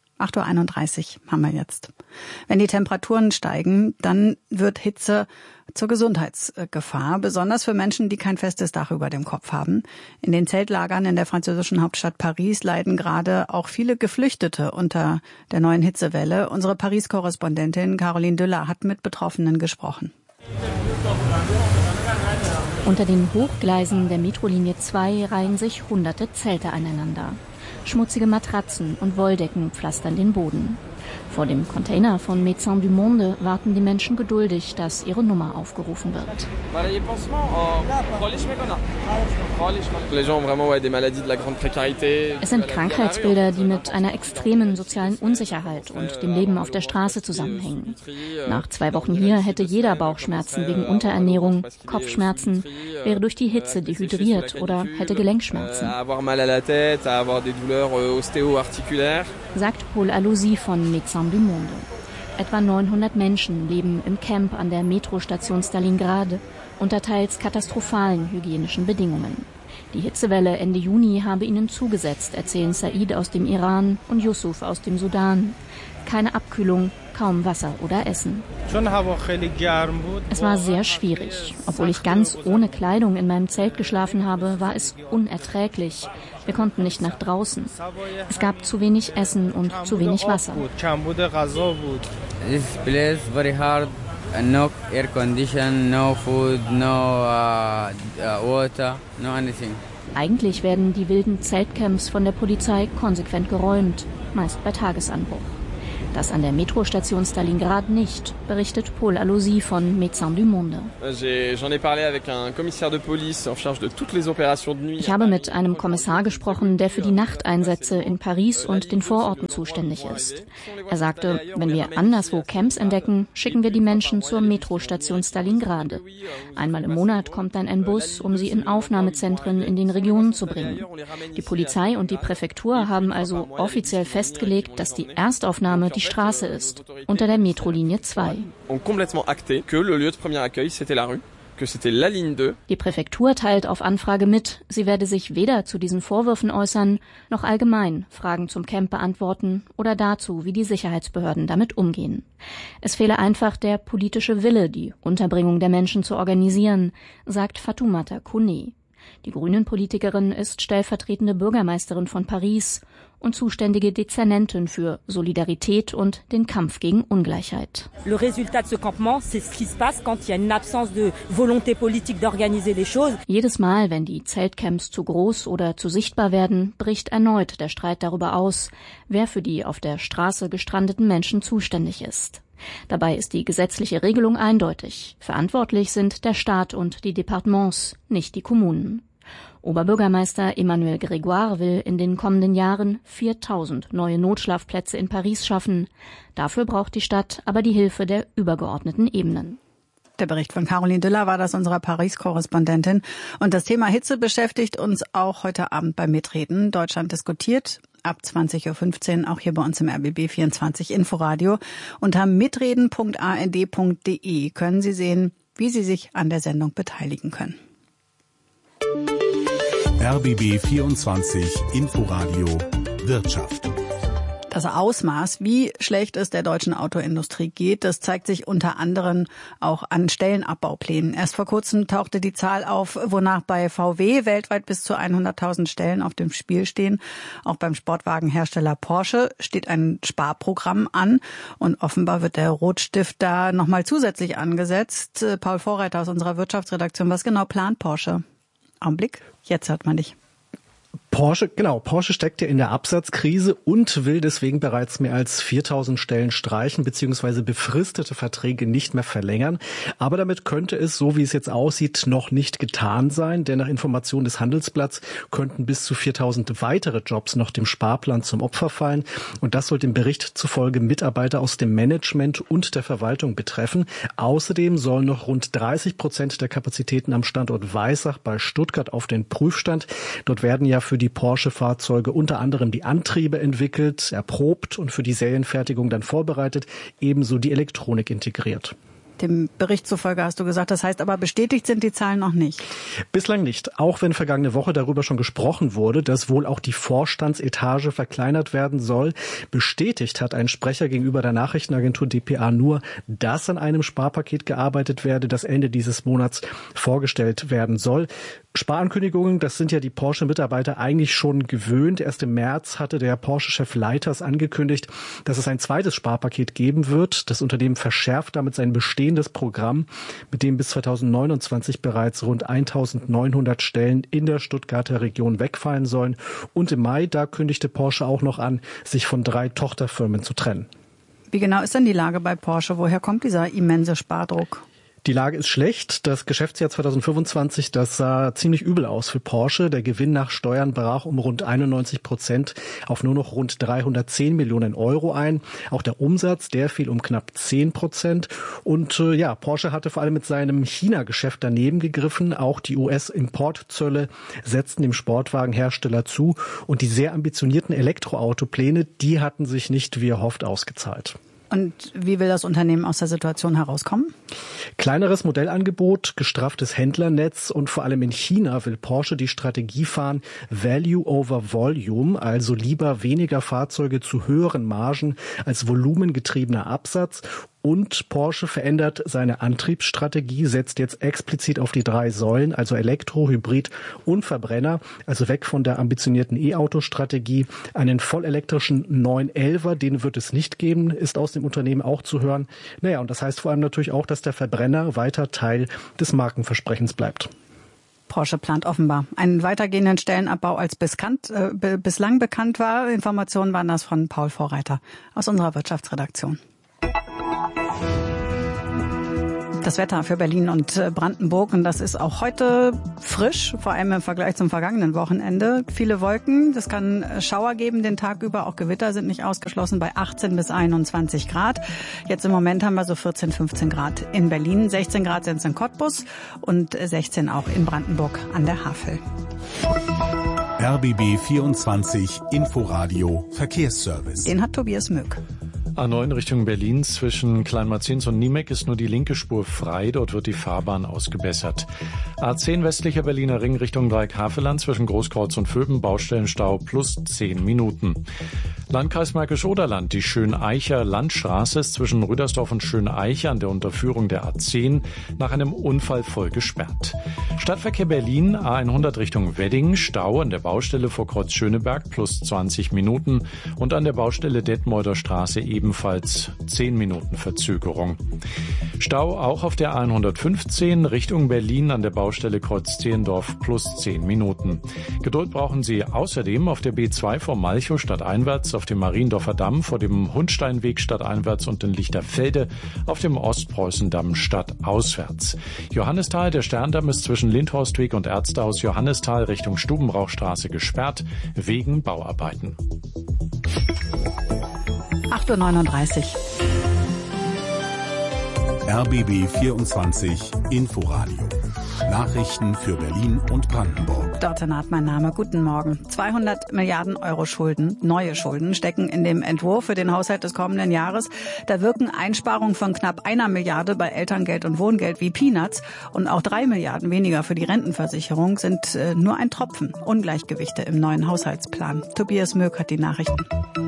8.31 Uhr haben wir jetzt. Wenn die Temperaturen steigen, dann wird Hitze zur Gesundheitsgefahr, besonders für Menschen, die kein festes Dach über dem Kopf haben. In den Zeltlagern in der französischen Hauptstadt Paris leiden gerade auch viele Geflüchtete unter der neuen Hitzewelle. Unsere Paris-Korrespondentin Caroline Düller hat mit Betroffenen gesprochen.
Unter den Hochgleisen der Metrolinie 2 reihen sich hunderte Zelte aneinander. Schmutzige Matratzen und Wolldecken pflastern den Boden. Vor dem Container von Médecins du Monde warten die Menschen geduldig, dass ihre Nummer aufgerufen wird. Es sind Krankheitsbilder, die mit einer extremen sozialen Unsicherheit und dem Leben auf der Straße zusammenhängen. Nach 2 Wochen hier hätte jeder Bauchschmerzen wegen Unterernährung, Kopfschmerzen, wäre durch die Hitze dehydriert oder hätte Gelenkschmerzen. Sagt Paul Alousi von Médecins du Monde. Etwa 900 Menschen leben im Camp an der Metrostation Stalingrad unter teils katastrophalen hygienischen Bedingungen. Die Hitzewelle Ende Juni habe ihnen zugesetzt, erzählen Said aus dem Iran und Yusuf aus dem Sudan. Keine Abkühlung, kaum Wasser oder Essen. Es war sehr schwierig. Obwohl ich ganz ohne Kleidung in meinem Zelt geschlafen habe, war es unerträglich. Wir konnten nicht nach draußen. Es gab zu wenig Essen und zu wenig Wasser.
This place very hard. No air condition, no food, no water, no anything.
Eigentlich werden die wilden Zeltcamps von der Polizei konsequent geräumt, meist bei Tagesanbruch. Das an der Metrostation Stalingrad nicht, berichtet Paul Alosi von Médecins du Monde. Ich habe mit einem Kommissar gesprochen, der für die Nachteinsätze in Paris und den Vororten zuständig ist. Er sagte, wenn wir anderswo Camps entdecken, schicken wir die Menschen zur Metrostation Stalingrad. Einmal im Monat kommt dann ein Bus, um sie in Aufnahmezentren in den Regionen zu bringen. Die Polizei und die Präfektur haben also offiziell festgelegt, dass die Erstaufnahme die Straße ist, unter der Metrolinie 2. Die Präfektur teilt auf Anfrage mit, sie werde sich weder zu diesen Vorwürfen äußern, noch allgemein Fragen zum Camp beantworten oder dazu, wie die Sicherheitsbehörden damit umgehen. Es fehle einfach der politische Wille, die Unterbringung der Menschen zu organisieren, sagt Fatoumata Kouné. Die Grünen-Politikerin ist stellvertretende Bürgermeisterin von Paris und zuständige Dezernentin für Solidarität und den Kampf gegen Ungleichheit.
Le résultat de ce campement, c'est ce qui se passe quand il y a une absence de volonté politique d'organiser les choses.
Jedes Mal, wenn die Zeltcamps zu groß oder zu sichtbar werden, bricht erneut der Streit darüber aus, wer für die auf der Straße gestrandeten Menschen zuständig ist. Dabei ist die gesetzliche Regelung eindeutig. Verantwortlich sind der Staat und die Departements, nicht die Kommunen. Oberbürgermeister Emmanuel Grégoire will in den kommenden Jahren 4.000 neue Notschlafplätze in Paris schaffen. Dafür braucht die Stadt aber die Hilfe der übergeordneten Ebenen.
Der Bericht von Caroline Düller war das, unserer Paris-Korrespondentin. Und das Thema Hitze beschäftigt uns auch heute Abend beim Mitreden. Deutschland diskutiert ab 20.15 Uhr, auch hier bei uns im RBB 24 Inforadio. Unter mitreden.ard.de können Sie sehen, wie Sie sich an der Sendung beteiligen können.
RBB 24 Inforadio Wirtschaft.
Das Ausmaß, wie schlecht es der deutschen Autoindustrie geht, das zeigt sich unter anderem auch an Stellenabbauplänen. Erst vor kurzem tauchte die Zahl auf, wonach bei VW weltweit bis zu 100.000 Stellen auf dem Spiel stehen. Auch beim Sportwagenhersteller Porsche steht ein Sparprogramm an und offenbar wird der Rotstift da nochmal zusätzlich angesetzt. Paul Vorreiter aus unserer Wirtschaftsredaktion, was genau plant Porsche? Augenblick, jetzt hört man dich.
Porsche steckt ja in der Absatzkrise und will deswegen bereits mehr als 4.000 Stellen streichen bzw. befristete Verträge nicht mehr verlängern. Aber damit könnte es, so wie es jetzt aussieht, noch nicht getan sein, denn nach Informationen des Handelsblatts könnten bis zu 4.000 weitere Jobs noch dem Sparplan zum Opfer fallen. Und das soll dem Bericht zufolge Mitarbeiter aus dem Management und der Verwaltung betreffen. Außerdem sollen noch rund 30% der Kapazitäten am Standort Weissach bei Stuttgart auf den Prüfstand. Dort werden ja für die Porsche-Fahrzeuge unter anderem die Antriebe entwickelt, erprobt und für die Serienfertigung dann vorbereitet, ebenso die Elektronik integriert.
Dem Bericht zufolge hast du gesagt, das heißt aber bestätigt sind die Zahlen noch nicht.
Bislang nicht, auch wenn vergangene Woche darüber schon gesprochen wurde, dass wohl auch die Vorstandsetage verkleinert werden soll. Bestätigt hat ein Sprecher gegenüber der Nachrichtenagentur dpa nur, dass an einem Sparpaket gearbeitet werde, das Ende dieses Monats vorgestellt werden soll. Sparankündigungen, das sind ja die Porsche-Mitarbeiter eigentlich schon gewöhnt. Erst im März hatte der Porsche-Chef Leiters angekündigt, dass es ein zweites Sparpaket geben wird. Das Unternehmen verschärft damit sein bestehendes Programm, mit dem bis 2029 bereits rund 1.900 Stellen in der Stuttgarter Region wegfallen sollen. Und im Mai, da kündigte Porsche auch noch an, sich von 3 Tochterfirmen zu trennen.
Wie genau ist denn die Lage bei Porsche? Woher kommt dieser immense Spardruck?
Die Lage ist schlecht. Das Geschäftsjahr 2025, das sah ziemlich übel aus für Porsche. Der Gewinn nach Steuern brach um rund 91% auf nur noch rund 310 Millionen Euro ein. Auch der Umsatz, der fiel um knapp 10%. Und Porsche hatte vor allem mit seinem China-Geschäft daneben gegriffen. Auch die US-Importzölle setzten dem Sportwagenhersteller zu. Und die sehr ambitionierten Elektroautopläne, die hatten sich nicht wie erhofft ausgezahlt.
Und wie will das Unternehmen aus der Situation herauskommen?
Kleineres Modellangebot, gestrafftes Händlernetz und vor allem in China will Porsche die Strategie fahren, Value over Volume, also lieber weniger Fahrzeuge zu höheren Margen als volumengetriebener Absatz. Und Porsche verändert seine Antriebsstrategie, setzt jetzt explizit auf die 3 Säulen, also Elektro, Hybrid und Verbrenner, also weg von der ambitionierten E-Auto-Strategie. Einen vollelektrischen 911er, den wird es nicht geben, ist aus dem Unternehmen auch zu hören. Naja, und das heißt vor allem natürlich auch, dass der Verbrenner weiter Teil des Markenversprechens bleibt.
Porsche plant offenbar einen weitergehenden Stellenabbau als bislang bekannt war. Informationen waren das von Paul Vorreiter aus unserer Wirtschaftsredaktion. Das Wetter für Berlin und Brandenburg, und das ist auch heute frisch, vor allem im Vergleich zum vergangenen Wochenende. Viele Wolken, es kann Schauer geben den Tag über, auch Gewitter sind nicht ausgeschlossen bei 18 bis 21 Grad. Jetzt im Moment haben wir so 14, 15 Grad in Berlin, 16 Grad sind es in Cottbus und 16 auch in Brandenburg an der Havel.
RBB 24 Inforadio Verkehrsservice.
Den hat Tobias Möck.
A9 Richtung Berlin zwischen Kleinmarzins und Niemek ist nur die linke Spur frei. Dort wird die Fahrbahn ausgebessert. A10 westlicher Berliner Ring Richtung Dreieck-Havelland zwischen Großkreuz und Vöben Baustellenstau plus 10 Minuten. Landkreis Märkisch-Oderland, die Schöneicher Landstraße ist zwischen Rüdersdorf und Schöneiche an der Unterführung der A10 nach einem Unfall voll gesperrt. Stadtverkehr Berlin, A100 Richtung Wedding, Stau an der Baustelle vor Kreuz Schöneberg plus 20 Minuten und an der Baustelle Detmolder Straße ebenfalls 10 Minuten Verzögerung. Stau auch auf der A115 Richtung Berlin an der Baustelle Kreuz Zehlendorf plus 10 Minuten. Geduld brauchen Sie außerdem auf der B2 vor Malchow stadteinwärts, auf dem Mariendorfer Damm vor dem Hundsteinweg stadteinwärts und in Lichterfelde auf dem Ostpreußendamm stadtauswärts. Johannisthal, der Sterndamm ist zwischen Lindhorstweg und Ärztehaus Johannisthal Richtung Stubenbrauchstraße gesperrt wegen Bauarbeiten.
8:39 Uhr.
RBB 24 Inforadio. Nachrichten für Berlin und Brandenburg.
Dörte Naht, mein Name. Guten Morgen. 200 Milliarden Euro Schulden, neue Schulden, stecken in dem Entwurf für den Haushalt des kommenden Jahres. Da wirken Einsparungen von knapp 1 Milliarde bei Elterngeld und Wohngeld wie Peanuts. Und auch 3 Milliarden weniger für die Rentenversicherung sind nur ein Tropfen. Ungleichgewichte im neuen Haushaltsplan. Tobias Möck hat die Nachrichten.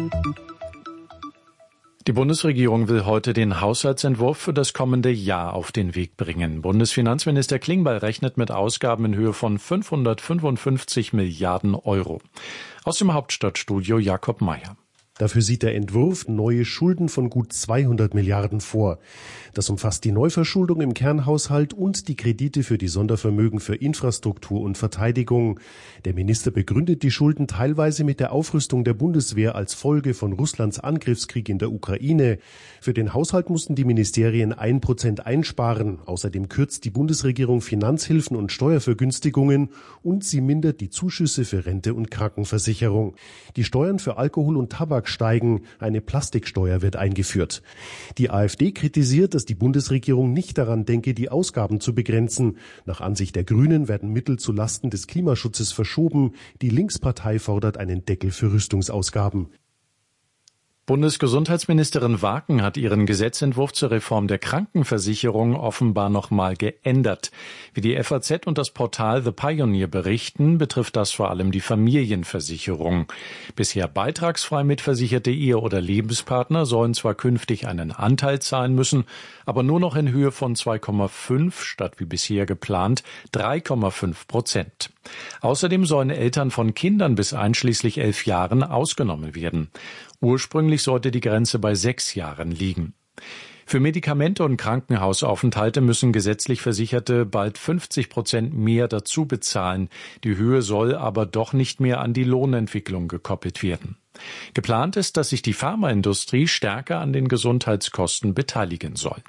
Die Bundesregierung will heute den Haushaltsentwurf für das kommende Jahr auf den Weg bringen. Bundesfinanzminister Klingbeil rechnet mit Ausgaben in Höhe von 555 Milliarden Euro. Aus dem Hauptstadtstudio Jakob Mayer.
Dafür sieht der Entwurf neue Schulden von gut 200 Milliarden vor. Das umfasst die Neuverschuldung im Kernhaushalt und die Kredite für die Sondervermögen für Infrastruktur und Verteidigung. Der Minister begründet die Schulden teilweise mit der Aufrüstung der Bundeswehr als Folge von Russlands Angriffskrieg in der Ukraine. Für den Haushalt mussten die Ministerien 1% einsparen. Außerdem kürzt die Bundesregierung Finanzhilfen und Steuervergünstigungen und sie mindert die Zuschüsse für Rente und Krankenversicherung. Die Steuern für Alkohol und Tabak steigen. Eine Plastiksteuer wird eingeführt. Die AfD kritisiert, dass die Bundesregierung nicht daran denke, die Ausgaben zu begrenzen. Nach Ansicht der Grünen werden Mittel zu Lasten des Klimaschutzes verschoben. Die Linkspartei fordert einen Deckel für Rüstungsausgaben.
Bundesgesundheitsministerin Waken hat ihren Gesetzentwurf zur Reform der Krankenversicherung offenbar nochmal geändert. Wie die FAZ und das Portal The Pioneer berichten, betrifft das vor allem die Familienversicherung. Bisher beitragsfrei mitversicherte Ehe- oder Lebenspartner sollen zwar künftig einen Anteil zahlen müssen, aber nur noch in Höhe von 2,5 statt wie bisher geplant 3,5%. Außerdem sollen Eltern von Kindern bis einschließlich 11 Jahren ausgenommen werden. Ursprünglich sollte die Grenze bei 6 Jahren liegen. Für Medikamente und Krankenhausaufenthalte müssen gesetzlich Versicherte bald 50% mehr dazu bezahlen. Die Höhe soll aber doch nicht mehr an die Lohnentwicklung gekoppelt werden. Geplant ist, dass sich die Pharmaindustrie stärker an den Gesundheitskosten beteiligen soll.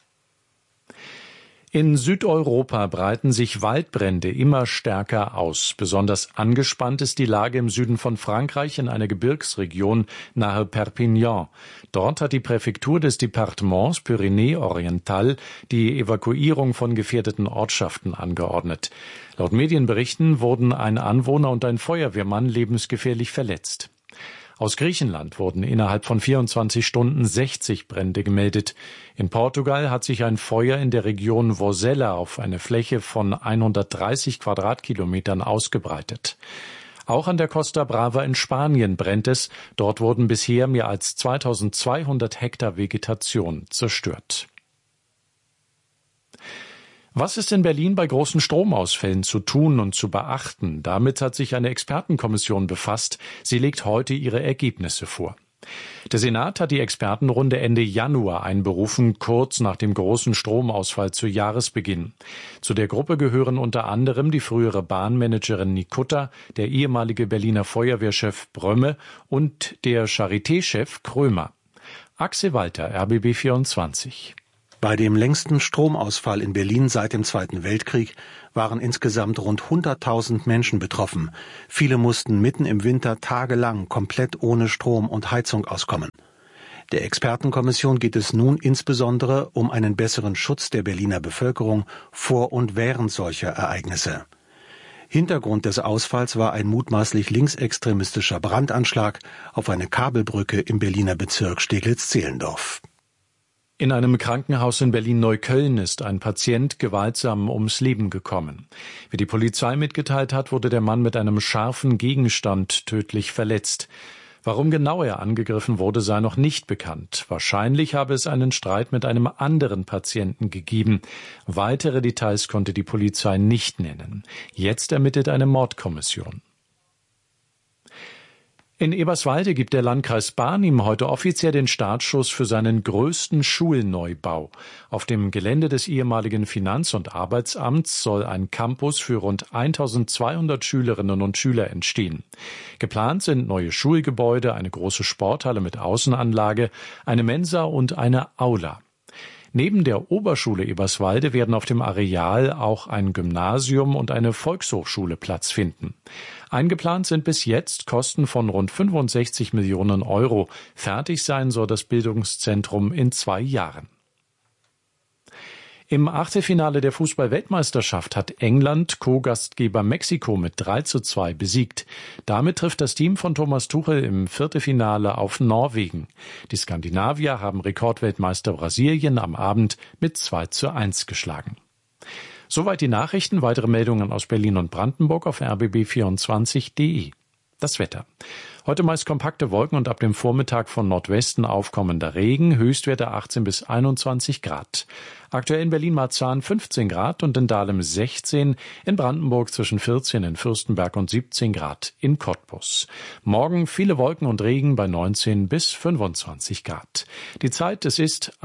In Südeuropa breiten sich Waldbrände immer stärker aus. Besonders angespannt ist die Lage im Süden von Frankreich in einer Gebirgsregion nahe Perpignan. Dort hat die Präfektur des Departements Pyrénées-Oriental die Evakuierung von gefährdeten Ortschaften angeordnet. Laut Medienberichten wurden ein Anwohner und ein Feuerwehrmann lebensgefährlich verletzt. Aus Griechenland wurden innerhalb von 24 Stunden 60 Brände gemeldet. In Portugal hat sich ein Feuer in der Region Vozela auf eine Fläche von 130 Quadratkilometern ausgebreitet. Auch an der Costa Brava in Spanien brennt es. Dort wurden bisher mehr als 2200 Hektar Vegetation zerstört. Was ist in Berlin bei großen Stromausfällen zu tun und zu beachten? Damit hat sich eine Expertenkommission befasst. Sie legt heute ihre Ergebnisse vor. Der Senat hat die Expertenrunde Ende Januar einberufen, kurz nach dem großen Stromausfall zu Jahresbeginn. Zu der Gruppe gehören unter anderem die frühere Bahnmanagerin Nikutta, der ehemalige Berliner Feuerwehrchef Brömme und der Charité-Chef Krömer. Axel Walter, RBB 24.
Bei dem längsten Stromausfall in Berlin seit dem Zweiten Weltkrieg waren insgesamt rund 100.000 Menschen betroffen. Viele mussten mitten im Winter tagelang komplett ohne Strom und Heizung auskommen. Der Expertenkommission geht es nun insbesondere um einen besseren Schutz der Berliner Bevölkerung vor und während solcher Ereignisse. Hintergrund des Ausfalls war ein mutmaßlich linksextremistischer Brandanschlag auf eine Kabelbrücke im Berliner Bezirk Steglitz-Zehlendorf.
In einem Krankenhaus in Berlin-Neukölln ist ein Patient gewaltsam ums Leben gekommen. Wie die Polizei mitgeteilt hat, wurde der Mann mit einem scharfen Gegenstand tödlich verletzt. Warum genau er angegriffen wurde, sei noch nicht bekannt. Wahrscheinlich habe es einen Streit mit einem anderen Patienten gegeben. Weitere Details konnte die Polizei nicht nennen. Jetzt ermittelt eine Mordkommission. In Eberswalde gibt der Landkreis Barnim heute offiziell den Startschuss für seinen größten Schulneubau. Auf dem Gelände des ehemaligen Finanz- und Arbeitsamts soll ein Campus für rund 1200 Schülerinnen und Schüler entstehen. Geplant sind neue Schulgebäude, eine große Sporthalle mit Außenanlage, eine Mensa und eine Aula. Neben der Oberschule Eberswalde werden auf dem Areal auch ein Gymnasium und eine Volkshochschule Platz finden. Eingeplant sind bis jetzt Kosten von rund 65 Millionen Euro. Fertig sein soll das Bildungszentrum in 2 Jahren. Im Achtelfinale der Fußball-Weltmeisterschaft hat England Co-Gastgeber Mexiko mit 3:2 besiegt. Damit trifft das Team von Thomas Tuchel im Viertelfinale auf Norwegen. Die Skandinavier haben Rekordweltmeister Brasilien am Abend mit 2:1 geschlagen. Soweit die Nachrichten. Weitere Meldungen aus Berlin und Brandenburg auf rbb24.de. Das Wetter. Heute meist kompakte Wolken und ab dem Vormittag von Nordwesten aufkommender Regen, Höchstwerte 18 bis 21 Grad. Aktuell in Berlin-Marzahn 15 Grad und in Dahlem 16, in Brandenburg zwischen 14 in Fürstenberg und 17 Grad in Cottbus. Morgen viele Wolken und Regen bei 19 bis 25 Grad. Die Zeit, es ist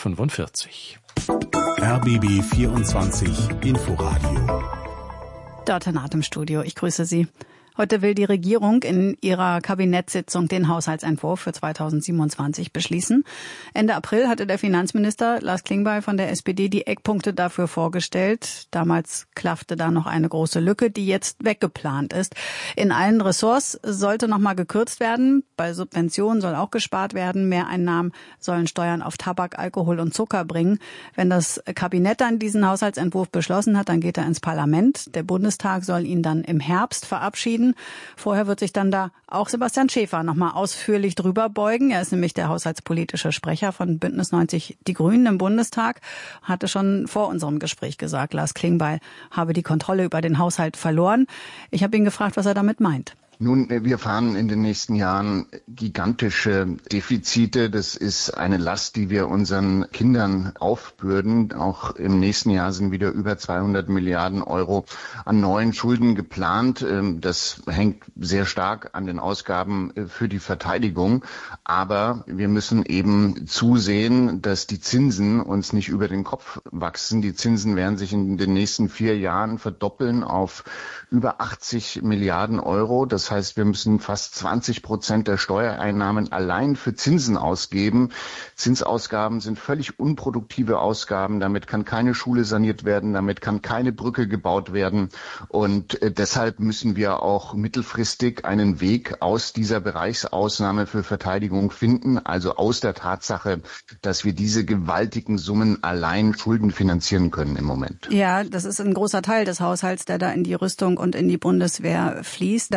8:45 Uhr.
RBB 24 Inforadio.
Dörte Naht im Studio, ich grüße Sie. Heute will die Regierung in ihrer Kabinettssitzung den Haushaltsentwurf für 2027 beschließen. Ende April hatte der Finanzminister Lars Klingbeil von der SPD die Eckpunkte dafür vorgestellt. Damals klaffte da noch eine große Lücke, die jetzt weggeplant ist. In allen Ressorts sollte noch mal gekürzt werden. Bei Subventionen soll auch gespart werden. Mehreinnahmen sollen Steuern auf Tabak, Alkohol und Zucker bringen. Wenn das Kabinett dann diesen Haushaltsentwurf beschlossen hat, dann geht er ins Parlament. Der Bundestag soll ihn dann im Herbst verabschieden. Vorher wird sich dann da auch Sebastian Schäfer noch mal ausführlich drüber beugen. Er ist nämlich der haushaltspolitische Sprecher von Bündnis 90 Die Grünen im Bundestag. Hatte schon vor unserem Gespräch gesagt, Lars Klingbeil habe die Kontrolle über den Haushalt verloren. Ich habe ihn gefragt, was er damit meint.
Nun, wir fahren in den nächsten Jahren gigantische Defizite. Das ist eine Last, die wir unseren Kindern aufbürden. Auch im nächsten Jahr sind wieder über 200 Milliarden Euro an neuen Schulden geplant. Das hängt sehr stark an den Ausgaben für die Verteidigung. Aber wir müssen eben zusehen, dass die Zinsen uns nicht über den Kopf wachsen. Die Zinsen werden sich in den nächsten 4 Jahren verdoppeln auf über 80 Milliarden Euro. Das heißt, wir müssen fast 20% der Steuereinnahmen allein für Zinsen ausgeben. Zinsausgaben sind völlig unproduktive Ausgaben. Damit kann keine Schule saniert werden. Damit kann keine Brücke gebaut werden. Und deshalb müssen wir auch mittelfristig einen Weg aus dieser Bereichsausnahme für Verteidigung finden. Also aus der Tatsache, dass wir diese gewaltigen Summen allein Schulden finanzieren können im Moment.
Ja, das ist ein großer Teil des Haushalts, der da in die Rüstung und in die Bundeswehr fließt. Das ist ja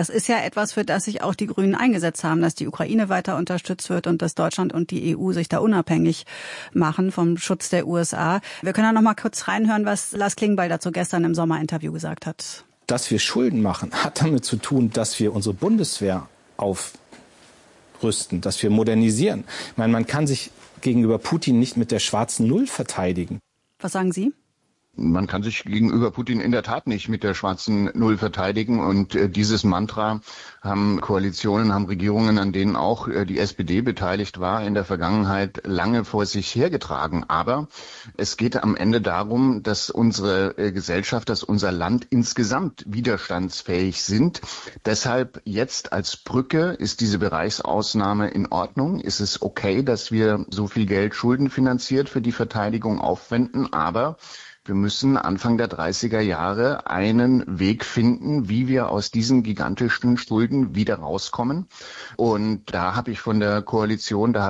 etwas, für das sich auch die Grünen eingesetzt haben, dass die Ukraine weiter unterstützt wird und dass Deutschland und die EU sich da unabhängig machen vom Schutz der USA. Wir können da noch mal kurz reinhören, was Lars Klingbeil dazu gestern im Sommerinterview gesagt hat.
Dass wir Schulden machen, hat damit zu tun, dass wir unsere Bundeswehr aufrüsten, dass wir modernisieren. Ich meine, man kann sich gegenüber Putin nicht mit der schwarzen Null verteidigen.
Was sagen Sie?
Man kann sich gegenüber Putin in der Tat nicht mit der schwarzen Null verteidigen. Und dieses Mantra haben Koalitionen, haben Regierungen, an denen auch die SPD beteiligt war, in der Vergangenheit lange vor sich hergetragen. Aber es geht am Ende darum, dass unsere Gesellschaft, dass unser Land insgesamt widerstandsfähig sind. Deshalb jetzt als Brücke ist diese Bereichsausnahme in Ordnung. Ist es okay, dass wir so viel Geld schuldenfinanziert für die Verteidigung aufwenden, aber wir müssen Anfang der 30er Jahre einen Weg finden, wie wir aus diesen gigantischen Schulden wieder rauskommen. Und da habe ich von der Koalition,